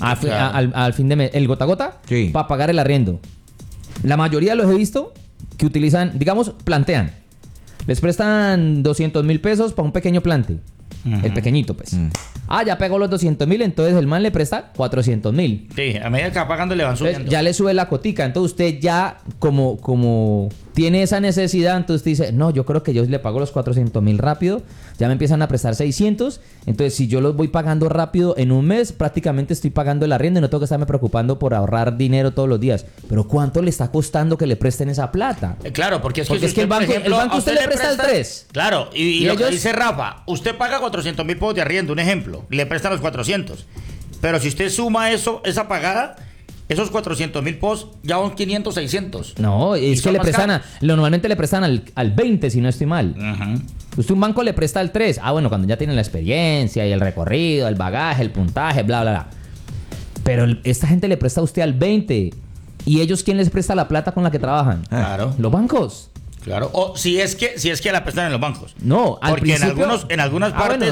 Speaker 3: Al fin de mes. El gota a gota.
Speaker 1: Sí.
Speaker 3: Para pagar el arriendo. La mayoría los he visto que utilizan, digamos, plantean. Les prestan 200.000 pesos para un pequeño plante. El pequeñito, pues. Ya pegó los 200.000, entonces el man le presta 400.000.
Speaker 2: Sí, a medida que va pagando le van subiendo.
Speaker 3: Ya le sube la cotica. Entonces usted ya, como tiene esa necesidad, entonces usted dice, no, yo creo que yo le pago los 400.000 rápido. Ya me empiezan a prestar 600. Entonces, si yo los voy pagando rápido en un mes, prácticamente estoy pagando el arriendo y no tengo que estarme preocupando por ahorrar dinero todos los días. Pero ¿cuánto le está costando que le presten esa plata?
Speaker 2: Claro, porque es que,
Speaker 3: Porque es que el banco
Speaker 2: a
Speaker 3: usted le presta el 3.
Speaker 2: Claro, y lo que
Speaker 3: ellos...
Speaker 2: dice Rafa, usted paga 400.000 pesos de arriendo, un ejemplo, y le prestan los 400. Pero si usted suma esa pagada, esos 400.000 pesos ya son 500, 600.
Speaker 3: No, es que le prestan normalmente le prestan al 20, si no estoy mal. Usted un banco le presta al 3. Bueno, cuando ya tienen la experiencia y el recorrido, el bagaje, el puntaje, bla, bla, bla. Pero esta gente le presta a usted al 20. ¿Y ellos quién les presta la plata con la que trabajan?
Speaker 2: Claro.
Speaker 3: Los bancos.
Speaker 2: Claro, o si es que la prestan en los bancos.
Speaker 3: No, al
Speaker 2: porque
Speaker 3: principio...
Speaker 2: en algunas partes,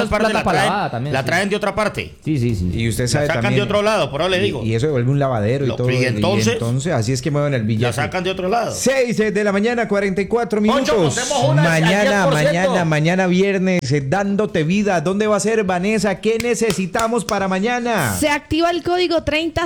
Speaker 2: la traen de otra parte.
Speaker 3: Sí.
Speaker 1: Y usted sabe
Speaker 2: la sacan
Speaker 1: también,
Speaker 2: de otro lado, por ahora le digo.
Speaker 1: Y eso vuelve un lavadero y todo.
Speaker 2: Y entonces
Speaker 1: así es que mueven el billete.
Speaker 2: La sacan de otro lado.
Speaker 1: 6 de la mañana, 44 minutos.
Speaker 2: Poncho, contemos una, al 10%.
Speaker 1: Mañana viernes, dándote vida. ¿Dónde va a ser, Vanessa? ¿Qué necesitamos para mañana?
Speaker 4: Se activa el código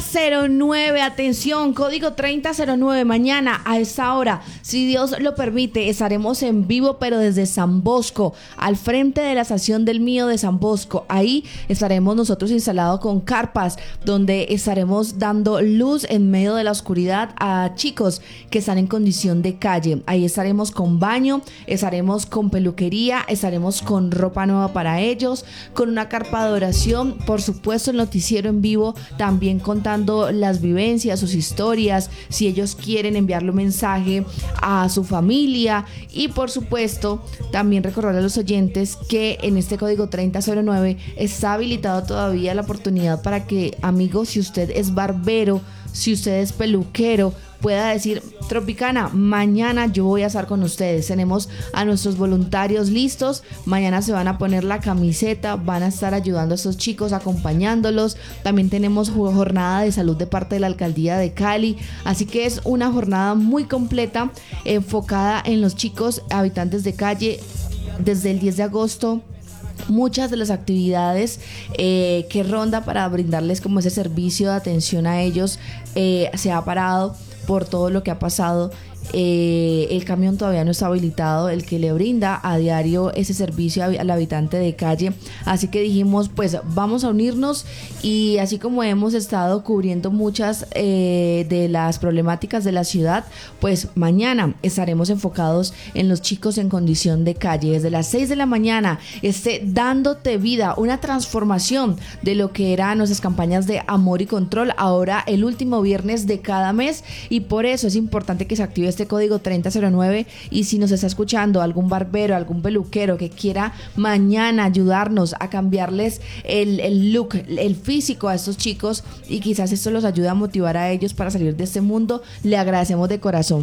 Speaker 4: 3009. Atención, código 3009. Mañana a esa hora, si Dios lo permite, estaremos en vivo, pero desde San Bosco, al frente de la estación del Mío de San Bosco. Ahí estaremos nosotros instalados con carpas, donde estaremos dando luz en medio de la oscuridad a chicos que están en condición de calle. Ahí estaremos con baño, estaremos con peluquería, estaremos con ropa nueva para ellos, con una carpa de oración, por supuesto el noticiero en vivo, también contando las vivencias, sus historias, si ellos quieren enviarle un mensaje a su familia. Y por supuesto también recordar a los oyentes que en este código 3009 está habilitado todavía la oportunidad para que, amigos, si usted es barbero, si usted es peluquero, pueda decir: Tropicana, mañana yo voy a estar con ustedes. Tenemos a nuestros voluntarios listos. Mañana se van a poner la camiseta, van a estar ayudando a estos chicos, acompañándolos. También tenemos jornada de salud de parte de la alcaldía de Cali. Así que es una jornada muy completa, enfocada en los chicos habitantes de calle. Desde el 10 de agosto muchas de las actividades que ronda para brindarles como ese servicio de atención a ellos se ha parado por todo lo que ha pasado. El camión todavía no está habilitado, el que le brinda a diario ese servicio al habitante de calle. Así que dijimos, pues vamos a unirnos, y así como hemos estado cubriendo muchas de las problemáticas de la ciudad, pues mañana estaremos enfocados en los chicos en condición de calle. Desde las 6 de la mañana, dándote vida, una transformación de lo que eran nuestras campañas de amor y control, ahora el último viernes de cada mes, y por eso es importante que se active este código 3009. Y si nos está escuchando algún barbero, algún peluquero que quiera mañana ayudarnos a cambiarles el look, el físico a estos chicos, y quizás esto los ayude a motivar a ellos para salir de este mundo, le agradecemos de corazón.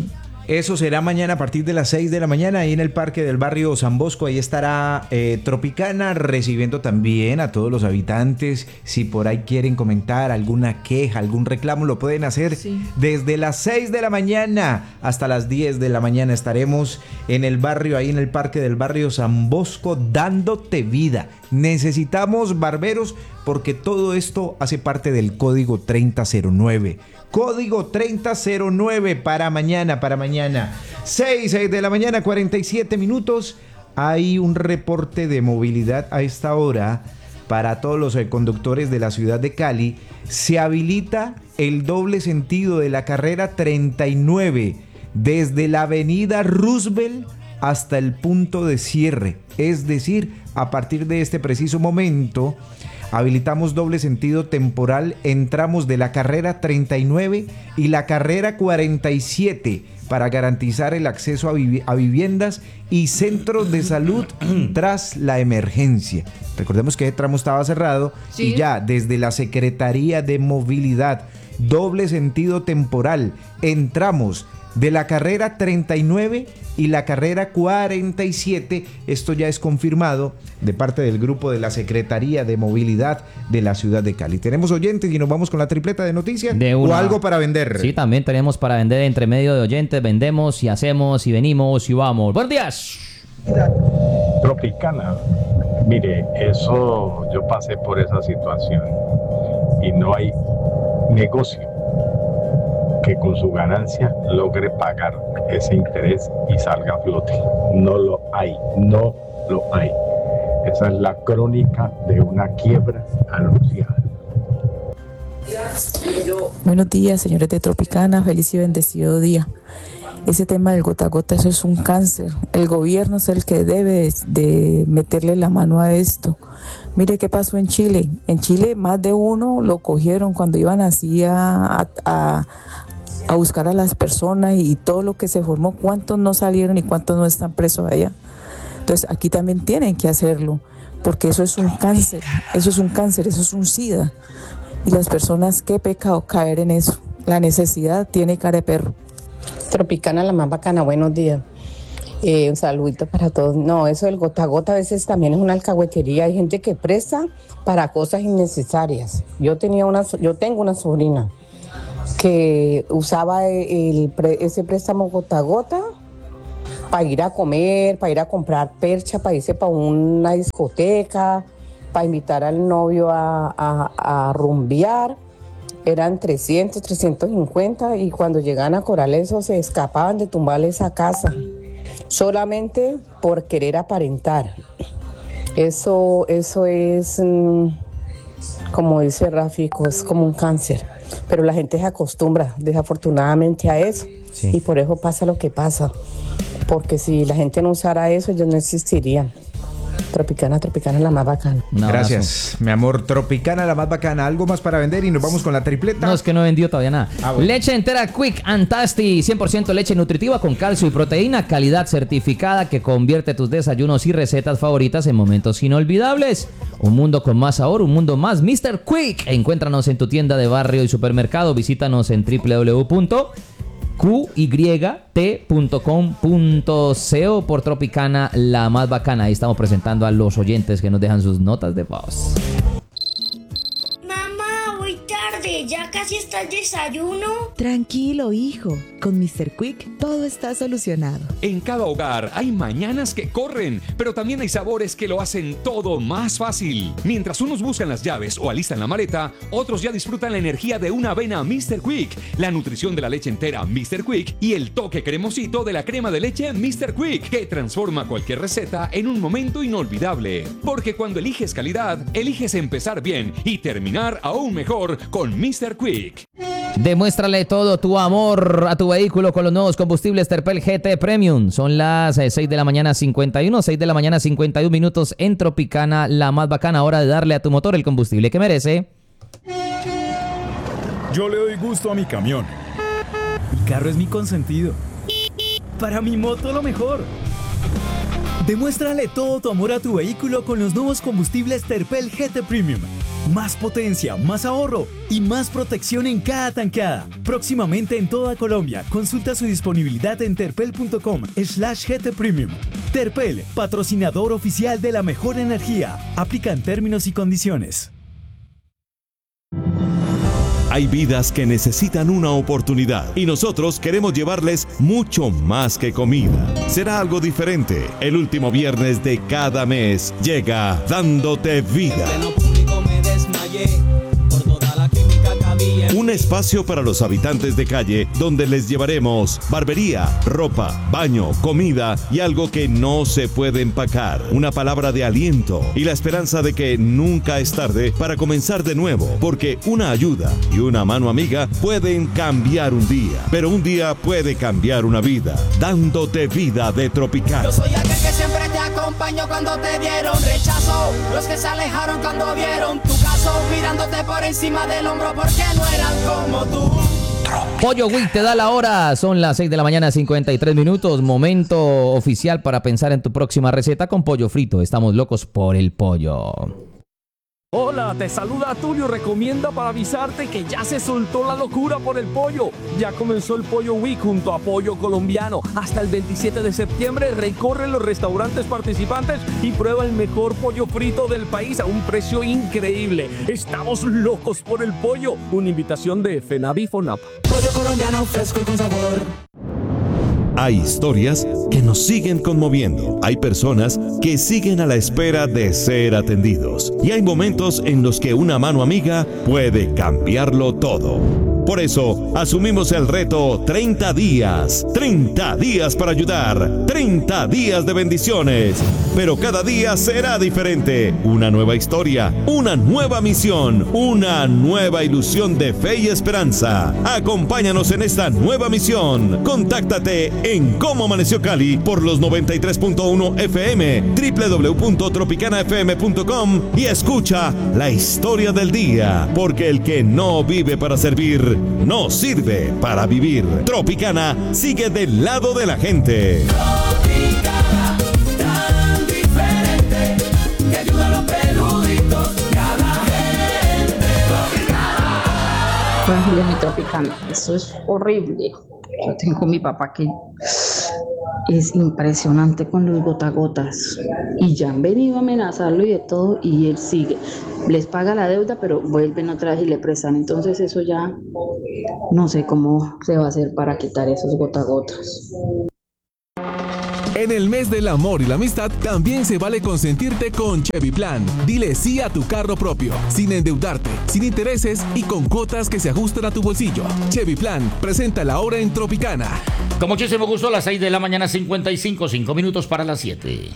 Speaker 1: Eso será mañana a partir de las 6 de la mañana ahí en el parque del barrio San Bosco. Ahí estará Tropicana recibiendo también a todos los habitantes. Si por ahí quieren comentar alguna queja, algún reclamo, lo pueden hacer desde las 6 de la mañana hasta las 10 de la mañana. Estaremos en el barrio, ahí en el parque del barrio San Bosco, dándote vida. Necesitamos barberos porque todo esto hace parte del Código 3009. Código 3009 para mañana. 6 de la mañana, 47 minutos. Hay un reporte de movilidad a esta hora para todos los conductores de la ciudad de Cali. Se habilita el doble sentido de la carrera 39 desde la avenida Roosevelt hasta el punto de cierre. Es decir, a partir de este preciso momento, habilitamos doble sentido temporal en tramos de la carrera 39 y la carrera 47 para garantizar el acceso a viviendas y centros de salud tras la emergencia. Recordemos que ese tramo estaba cerrado y ya desde la Secretaría de Movilidad, doble sentido temporal en tramos de la carrera 39 y la carrera 47. Esto ya es confirmado de parte del grupo de la Secretaría de Movilidad de la ciudad de Cali. Tenemos oyentes y nos vamos con la tripleta de noticias o algo para vender.
Speaker 3: Sí, también tenemos para vender entre medio de oyentes. Vendemos y hacemos y venimos y vamos. ¡Buenos días!
Speaker 6: Tropicana, mire, eso yo pasé por esa situación y no hay negocio que con su ganancia logre pagar ese interés y salga a flote. No lo hay. Esa es la crónica de una quiebra anunciada.
Speaker 7: Buenos días, señores de Tropicana, feliz y bendecido día. Ese tema del gota a gota, eso es un cáncer. El gobierno es el que debe de meterle la mano a esto. Mire qué pasó en Chile. En Chile más de uno lo cogieron cuando iban así a buscar a las personas y todo lo que se formó, cuántos no salieron y cuántos no están presos allá. Entonces aquí también tienen que hacerlo, porque eso es un cáncer, eso es un SIDA. Y las personas, qué pecado caer en eso. La necesidad tiene cara de perro.
Speaker 8: Tropicana, la más bacana, buenos días. Un saludito para todos. No, eso del gota a gota a veces también es una alcahuetería. Hay gente que presta para cosas innecesarias. Yo tengo una sobrina que usaba ese préstamo gota a gota para ir a comer, para ir a comprar percha, para irse para una discoteca, para invitar al novio a rumbear. Eran 300, 350 y cuando llegaban a cobrar eso se escapaban de tumbarle esa casa solamente por querer aparentar. Eso es, como dice Rafico, es como un cáncer. Pero la gente se acostumbra desafortunadamente a eso y por eso pasa lo que pasa. Porque si la gente no usara eso, ellos no existirían. Tropicana, la más bacana.
Speaker 1: Gracias, mi amor. Tropicana, la más bacana. ¿Algo más para vender y nos vamos con la tripleta?
Speaker 3: No, es que no he vendido todavía nada.
Speaker 1: Bueno.
Speaker 3: Leche entera Quick and Tasty, 100% leche nutritiva con calcio y proteína, calidad certificada que convierte tus desayunos y recetas favoritas en momentos inolvidables. Un mundo con más sabor, un mundo más Mr. Quick. Encuéntranos en tu tienda de barrio y supermercado. Visítanos en www.qyt.com.co por Tropicana, la más bacana. Ahí estamos presentando a los oyentes que nos dejan sus notas de voz.
Speaker 5: Mamá, voy tarde, ya casi está el desayuno.
Speaker 9: Tranquilo, hijo. Con Mr. Quick todo está solucionado.
Speaker 10: En cada hogar hay mañanas que corren, pero también hay sabores que lo hacen todo más fácil. Mientras unos buscan las llaves o alistan la maleta, otros ya disfrutan la energía de una avena Mr. Quick, la nutrición de la leche entera Mr. Quick y el toque cremosito de la crema de leche Mr. Quick, que transforma cualquier receta en un momento inolvidable. Porque cuando eliges calidad, eliges empezar bien y terminar aún mejor con Mr. Quick.
Speaker 3: Demuéstrale todo tu amor a tu vehículo con los nuevos combustibles Terpel GT Premium. Son las 6 de la mañana 51 minutos en Tropicana, la más bacana. Hora de darle a tu motor el combustible que merece.
Speaker 11: Yo le doy gusto a mi camión. Mi carro es mi consentido. Para mi moto lo mejor. Demuéstrale todo tu amor a tu vehículo con los nuevos combustibles Terpel GT Premium. Más potencia, más ahorro y más protección en cada tanqueada. Próximamente en toda Colombia. Consulta su disponibilidad en terpel.com/GT Premium. Terpel, patrocinador oficial de la mejor energía. Aplican términos y condiciones.
Speaker 12: Hay vidas que necesitan una oportunidad y nosotros queremos llevarles mucho más que comida. Será algo diferente. El último viernes de cada mes llega Dándote Vida. Un espacio para los habitantes de calle donde les llevaremos barbería, ropa, baño, comida y algo que no se puede empacar. Una palabra de aliento y la esperanza de que nunca es tarde para comenzar de nuevo, porque una ayuda y una mano amiga pueden cambiar un día, pero un día puede cambiar una vida. Dándote Vida de Tropicana.
Speaker 13: Yo soy aquel que siempre te acompañó cuando te dieron rechazo, los que se alejaron cuando vieron tu caso, mirándote por encima del hombro porque no eran como tú.
Speaker 3: Pollo Week te da la hora, son las 6 de la mañana 53 minutos, momento oficial para pensar en tu próxima receta con pollo frito. Estamos locos por el pollo.
Speaker 14: Hola, te saluda Tulio, recomienda para avisarte que ya se soltó la locura por el pollo. Ya comenzó el Pollo Week junto a Pollo Colombiano. Hasta el 27 de septiembre recorre los restaurantes participantes y prueba el mejor pollo frito del país a un precio increíble. Estamos locos por el pollo. Una invitación de FENAVI FONAP.
Speaker 13: Pollo colombiano fresco y con sabor.
Speaker 12: Hay historias que nos siguen conmoviendo. Hay personas que siguen a la espera de ser atendidos. Y hay momentos en los que una mano amiga puede cambiarlo todo. Por eso, asumimos el reto 30 días. 30 días para ayudar. 30 días de bendiciones. Pero cada día será diferente. Una nueva historia, una nueva misión, una nueva ilusión de fe y esperanza. Acompáñanos en esta nueva misión. Contáctate en Cómo Amaneció Cali por los 93.1 FM, www.tropicanafm.com y escucha la historia del día. Porque el que no vive para servir, no sirve para vivir. Tropicana sigue del lado de la gente.
Speaker 13: Tropicana, tan diferente, que ayuda a los peluditos y a la gente.
Speaker 15: Tranquilo, mi Tropicana, eso es horrible. Yo tengo mi papá que es impresionante con los gotagotas y ya han venido a amenazarlo y de todo y él sigue. Les paga la deuda pero vuelven otra vez y le prestan. Entonces eso ya no sé cómo se va a hacer para quitar esos gotagotas.
Speaker 16: En el mes del amor y la amistad también se vale consentirte con Chevy Plan. Dile sí a tu carro propio, sin endeudarte, sin intereses y con cuotas que se ajustan a tu bolsillo. Chevy Plan, presenta la hora en Tropicana.
Speaker 2: Con muchísimo gusto, a las 6 de la mañana 55, 5 minutos para las 7.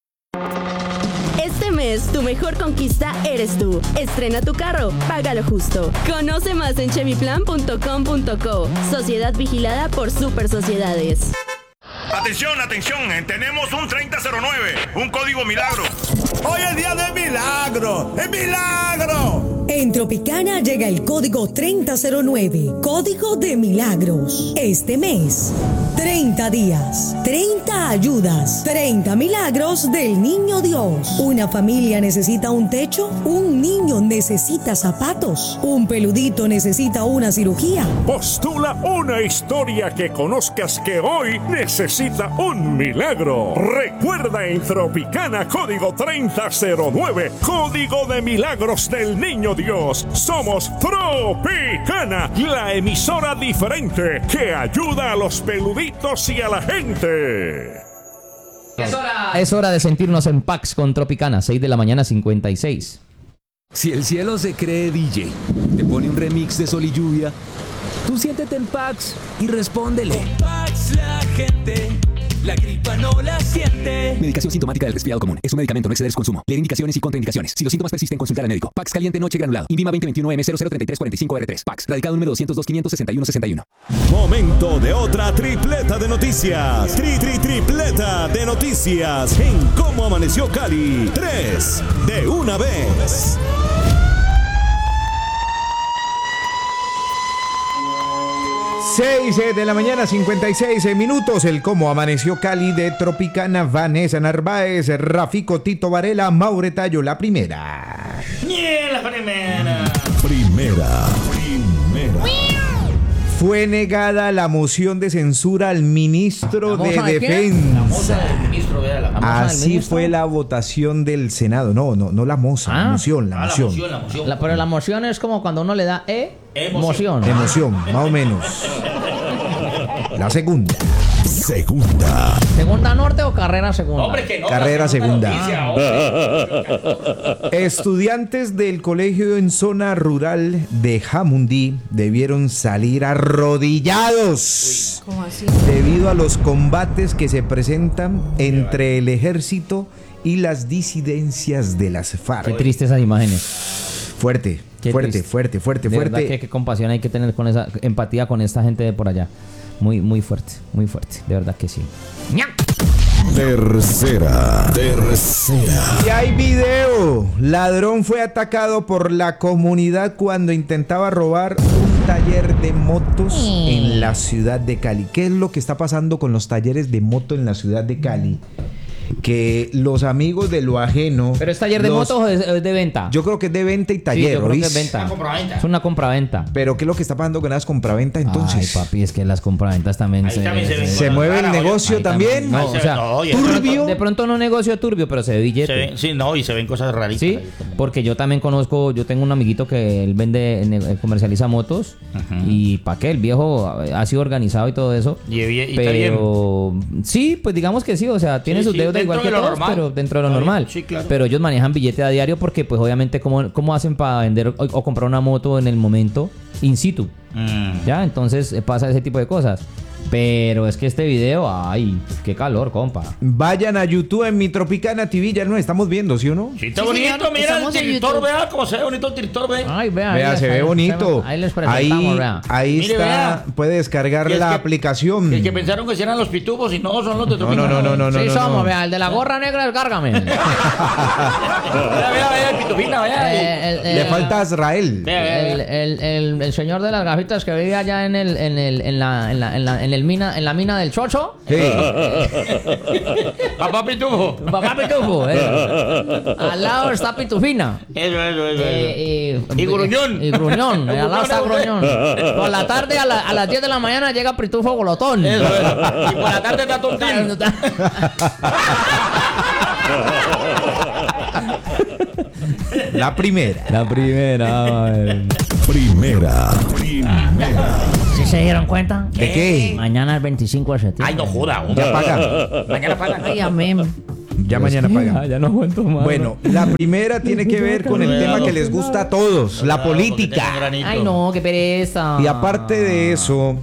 Speaker 17: Este mes, tu mejor conquista eres tú. Estrena tu carro, págalo justo. Conoce más en chevyplan.com.co. Sociedad vigilada por Super Sociedades.
Speaker 18: Atención, atención, tenemos un 3009, un código milagro.
Speaker 19: Hoy es día de milagro, ¡es milagro!
Speaker 20: En Tropicana llega el código 3009, código de milagros. Este mes, 30 días, 30 ayudas, 30 milagros del Niño Dios. Una familia necesita un techo, un niño necesita zapatos, un peludito necesita una cirugía.
Speaker 21: Postula una historia que conozcas que hoy necesita un milagro. Recuerda en Tropicana código 3009, código de milagros del Niño Dios. Somos Tropicana, la emisora diferente que ayuda a los peluditos y a la gente.
Speaker 3: Es hora de sentirnos en Pax con Tropicana, 6 de la mañana 56.
Speaker 11: Si el cielo se cree DJ, te pone un remix de Sol y Lluvia, tú siéntete en Pax y respóndele.
Speaker 13: Con Pax la gente, la gripa no la siente.
Speaker 10: Medicación sintomática del resfriado común. Es un medicamento, no exceder su consumo. Leer indicaciones y contraindicaciones. Si los síntomas persisten, consultar al médico. Pax caliente noche granulado. Invima 2021M003345R3. Pax. Radicado número 202-561-61.
Speaker 12: Momento de otra tripleta de noticias. Tripleta de noticias en Cómo Amaneció Cali. 3 de una vez.
Speaker 1: 6 de la mañana, 56 minutos. El cómo amaneció Cali de Tropicana, Vanessa Narváez, Rafico, Tito Varela, Maure Tallo. La primera.
Speaker 2: La primera.
Speaker 12: Primera.
Speaker 1: Fue negada la moción de censura al ministro de Defensa.
Speaker 2: La moza del ministro, vea, la moza.
Speaker 1: Así fue la votación del Senado. No la moza, la moción.
Speaker 2: La moción.
Speaker 3: Pero la moción es como cuando uno le da emoción.
Speaker 1: Emoción, más o menos. La segunda.
Speaker 3: ¿Segunda norte o carrera segunda?
Speaker 2: Hombre, que no,
Speaker 1: Carrera segunda.
Speaker 2: Noticia,
Speaker 1: Estudiantes del colegio en zona rural de Jamundí debieron salir arrodillados.
Speaker 4: ¿Cómo así?
Speaker 1: Debido a los combates que se presentan entre el ejército y las disidencias de las FARC.
Speaker 3: Qué tristes esas imágenes.
Speaker 1: Fuerte.
Speaker 3: De verdad que qué compasión hay que tener con esa empatía con esta gente de por allá. Muy fuerte, de verdad que sí.
Speaker 12: Tercera.
Speaker 1: Y hay video. Ladrón fue atacado por la comunidad cuando intentaba robar un taller de motos en la ciudad de Cali. ¿Qué es lo que está pasando con los talleres de moto en la ciudad de Cali? Que los amigos de lo ajeno...
Speaker 3: ¿Pero es taller de motos o es de venta?
Speaker 1: Yo creo que es de venta y taller.
Speaker 3: Sí, yo creo que es venta. Es una compraventa.
Speaker 1: Pero ¿qué es lo que está pasando con las compraventa entonces?
Speaker 3: Ay, papi, es que las compraventas también
Speaker 1: se mueve el negocio también.
Speaker 3: No, o sea, turbio. De pronto no negocio turbio, pero se ve billete.
Speaker 2: Sí, y se ven cosas raritas.
Speaker 3: Sí, porque yo también conozco, yo tengo un amiguito que él vende, comercializa motos. Y ¿para qué? El viejo ha sido organizado y todo eso.
Speaker 2: Y
Speaker 3: pero sí, pues digamos que sí, o sea, tiene sus deudas igual que todos, pero dentro de lo normal.
Speaker 2: Sí, claro.
Speaker 3: Pero ellos manejan billete a diario porque pues obviamente ¿cómo hacen para vender o comprar una moto en el momento in situ? Ya, entonces pasa ese tipo de cosas. Pero es que este video, ay, qué calor, compa.
Speaker 1: Vayan a YouTube en Mi Tropicana TV, ya nos estamos viendo, ¿sí o no?
Speaker 2: Sí, está bonito, señor, mira el tiritor, vea cómo se ve bonito el tiritor, ve.
Speaker 3: Ay,
Speaker 1: vea, se ve bonito.
Speaker 3: Ahí les presentamos, vea.
Speaker 1: Ahí
Speaker 2: Mire,
Speaker 1: está,
Speaker 2: vea.
Speaker 1: Puede descargar la aplicación.
Speaker 2: El que pensaron que eran los pitubos y no, son los de Tropicana.
Speaker 1: No.
Speaker 3: Sí, somos, vea, el de la gorra negra, descárgame.
Speaker 2: Vea, el pitufina, vea.
Speaker 1: Le falta Azrael.
Speaker 3: El señor de las gafitas que vive allá en la mina del Chocho.
Speaker 1: Sí.
Speaker 2: Papá Pitufo.
Speaker 3: Al lado está Pitufina.
Speaker 2: Eso. Y Gruñón.
Speaker 3: Al lado está Gruñón. Por la tarde a las 10 de la mañana llega Pitufo Golotón.
Speaker 2: Eso es. Y por la tarde está Tontín.
Speaker 1: La primera.
Speaker 3: ¿Sí se dieron cuenta?
Speaker 1: ¿De qué?
Speaker 3: Mañana es 25 de septiembre.
Speaker 2: Ay, no joda.
Speaker 1: Ya pagan.
Speaker 2: Mañana pagan.
Speaker 3: Ay, amén.
Speaker 1: Ya mañana pagan.
Speaker 3: Ya no aguanto más.
Speaker 1: Bueno, la primera tiene que ver con el tema que les gusta a todos, la política.
Speaker 3: Ay, no, qué pereza.
Speaker 1: Y aparte de eso,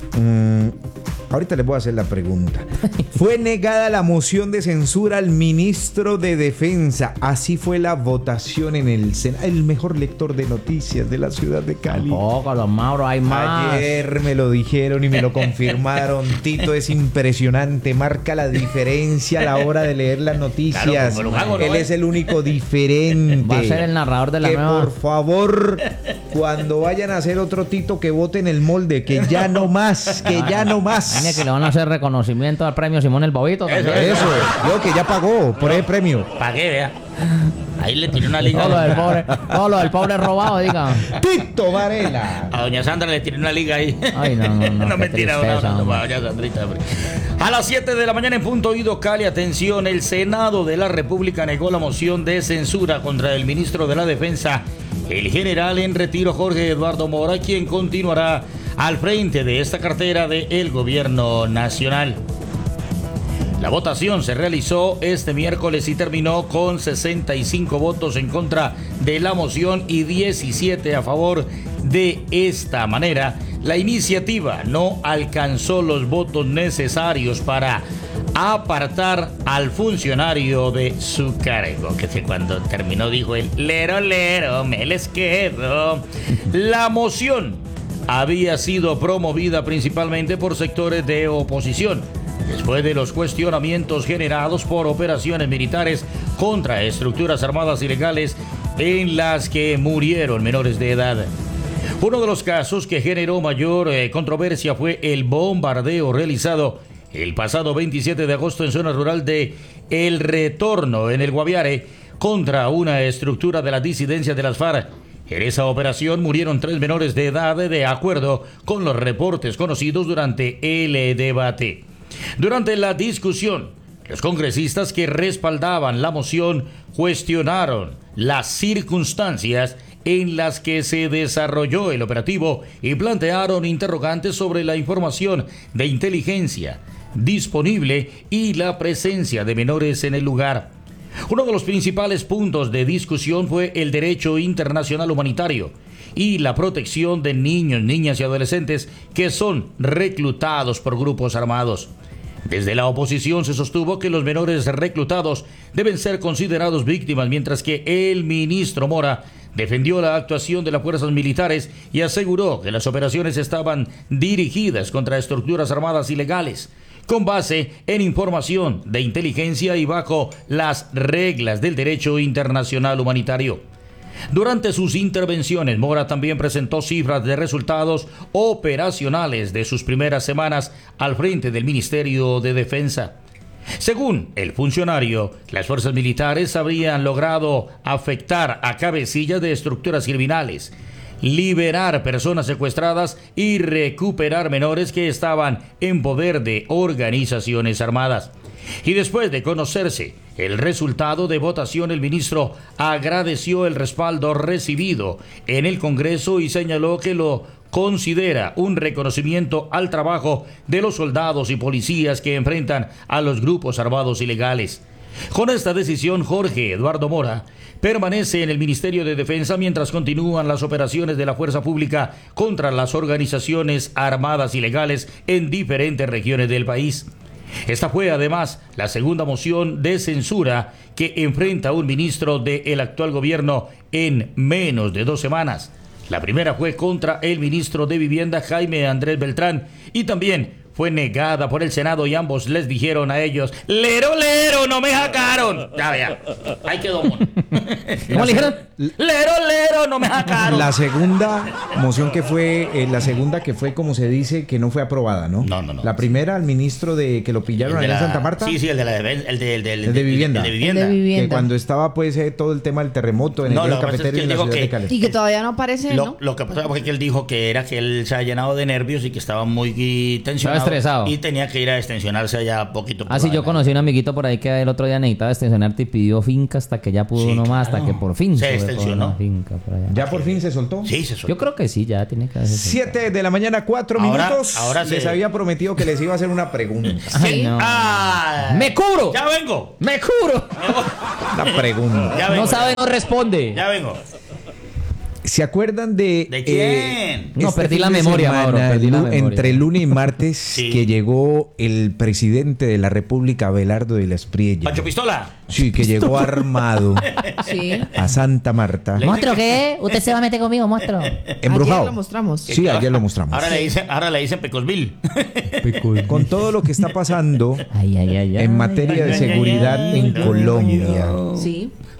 Speaker 1: ahorita les voy a hacer la pregunta. Fue negada la moción de censura al ministro de Defensa. Así fue la votación en el Senado. El mejor lector de noticias de la ciudad de Cali.
Speaker 3: Tampoco, don Mauro, hay más.
Speaker 1: Ayer me lo dijeron y me lo confirmaron. Tito es impresionante. Marca la diferencia a la hora de leer las noticias.
Speaker 2: Claro,
Speaker 1: él es el único diferente.
Speaker 3: Va a ser el narrador de la nueva.
Speaker 1: Por favor, cuando vayan a hacer otro Tito, que voten el molde. Que ya no más.
Speaker 3: Tiene que le van a hacer reconocimiento al premio Simón el Bobito.
Speaker 1: Eso es. Yo que ya pagó por el premio.
Speaker 2: Pagué, vea. Ahí le tiré una liga.
Speaker 3: Todo lo del pobre robado, diga.
Speaker 1: Tito Varela.
Speaker 2: A doña Sandra le tiré una liga ahí.
Speaker 3: Ay, no.
Speaker 2: No mentira, doña Sandrita. A las 7 de la mañana en punto oído Cali, atención, el Senado de la República negó la moción de censura contra el ministro de la Defensa, el general en retiro Jorge Eduardo Mora, quien continuará al frente de esta cartera del gobierno nacional. La votación se realizó este miércoles y terminó con 65 votos en contra de la moción y 17 a favor. De esta manera, la iniciativa no alcanzó los votos necesarios para apartar al funcionario de su cargo, que cuando terminó dijo el lero, me les quedo. La moción había sido promovida principalmente por sectores de oposición, después de los cuestionamientos generados por operaciones militares contra estructuras armadas ilegales en las que murieron menores de edad. Uno de los casos que generó mayor controversia fue el bombardeo realizado el pasado 27 de agosto en zona rural de El Retorno, en el Guaviare, contra una estructura de la disidencia de las FARC. En esa operación murieron 3 menores de edad, de acuerdo con los reportes conocidos durante el debate. Durante la discusión, los congresistas que respaldaban la moción cuestionaron las circunstancias en las que se desarrolló el operativo y plantearon interrogantes sobre la información de inteligencia disponible y la presencia de menores en el lugar. Uno de los principales puntos de discusión fue el derecho internacional humanitario y la protección de niños, niñas y adolescentes que son reclutados por grupos armados. Desde la oposición se sostuvo que los menores reclutados deben ser considerados víctimas, mientras que el ministro Mora defendió la actuación de las fuerzas militares y aseguró que las operaciones estaban dirigidas contra estructuras armadas ilegales, con base en información de inteligencia y bajo las reglas del derecho internacional humanitario. Durante sus intervenciones, Mora también presentó cifras de resultados operacionales de sus primeras semanas al frente del Ministerio de Defensa. Según el funcionario, las fuerzas militares habrían logrado afectar a cabecillas de estructuras criminales, liberar personas secuestradas y recuperar menores que estaban en poder de organizaciones armadas. Y después de conocerse el resultado de votación, el ministro agradeció el respaldo recibido en el Congreso y señaló que lo considera un reconocimiento al trabajo de los soldados y policías que enfrentan a los grupos armados ilegales. Con esta decisión, Jorge Eduardo Mora permanece en el Ministerio de Defensa mientras continúan las operaciones de la Fuerza Pública contra las organizaciones armadas ilegales en diferentes regiones del país. Esta fue además la segunda moción de censura que enfrenta un ministro del actual gobierno en menos de 2 semanas. La primera fue contra el ministro de Vivienda, Jaime Andrés Beltrán, y también fue negada por el Senado, y ambos les dijeron a ellos: lero, lero, no me jacaron. Ya vea, ahí quedó.
Speaker 3: ¿Cómo le dijeron?
Speaker 2: Lero, lero, no me jacaron.
Speaker 1: La segunda moción que fue, la segunda que fue, como se dice, que no fue aprobada, ¿no?
Speaker 2: No.
Speaker 1: La primera, al ministro de que lo pillaron allá en Santa Marta.
Speaker 2: Sí, el de
Speaker 1: Vivienda.
Speaker 2: El de Vivienda.
Speaker 1: Que cuando estaba, pues, todo el tema del terremoto en el río Cafetero y en la ciudad de Cali.
Speaker 4: Y que todavía no aparece, ¿no?
Speaker 2: Lo que pasaba fue que él dijo que era que él se ha llenado de nervios y que estaba muy tensionado.
Speaker 3: Estresado.
Speaker 2: Y tenía que ir a extensionarse allá poquito.
Speaker 3: Sí, yo conocí a un amiguito por ahí que el otro día necesitaba extensionarte y pidió finca hasta que ya pudo nomás, hasta que por fin
Speaker 2: se extensionó.
Speaker 3: Finca por allá.
Speaker 1: ¿Ya por fin se soltó?
Speaker 2: Sí, se soltó.
Speaker 3: Yo creo que sí, ya tiene que hacerse.
Speaker 1: 7 de la mañana, 4 minutos.
Speaker 2: Ahora
Speaker 1: les había prometido que les iba a hacer una pregunta.
Speaker 3: Ay, no. ¡Me cubro!
Speaker 2: ¡Ya vengo!
Speaker 3: ¡Me cubro!
Speaker 1: La pregunta.
Speaker 2: Ya vengo,
Speaker 3: no sabe, no responde.
Speaker 2: Ya vengo.
Speaker 1: ¿Se acuerdan de
Speaker 2: quién?
Speaker 3: No, perdí la memoria, Mauro.
Speaker 1: Entre lunes y martes, que llegó el presidente de la República, Abelardo de la Espriella.
Speaker 2: ¿Pancho Pistola?
Speaker 1: Sí, que llegó armado a Santa Marta.
Speaker 3: ¿Monstruo qué? ¿Usted se va a meter conmigo, monstruo?
Speaker 1: ¿Embrujado?
Speaker 4: Ayer lo mostramos.
Speaker 1: Sí, ayer lo mostramos.
Speaker 2: Ahora le dicen Pecosville.
Speaker 1: Con todo lo que está pasando en materia de seguridad en Colombia.
Speaker 4: Sí.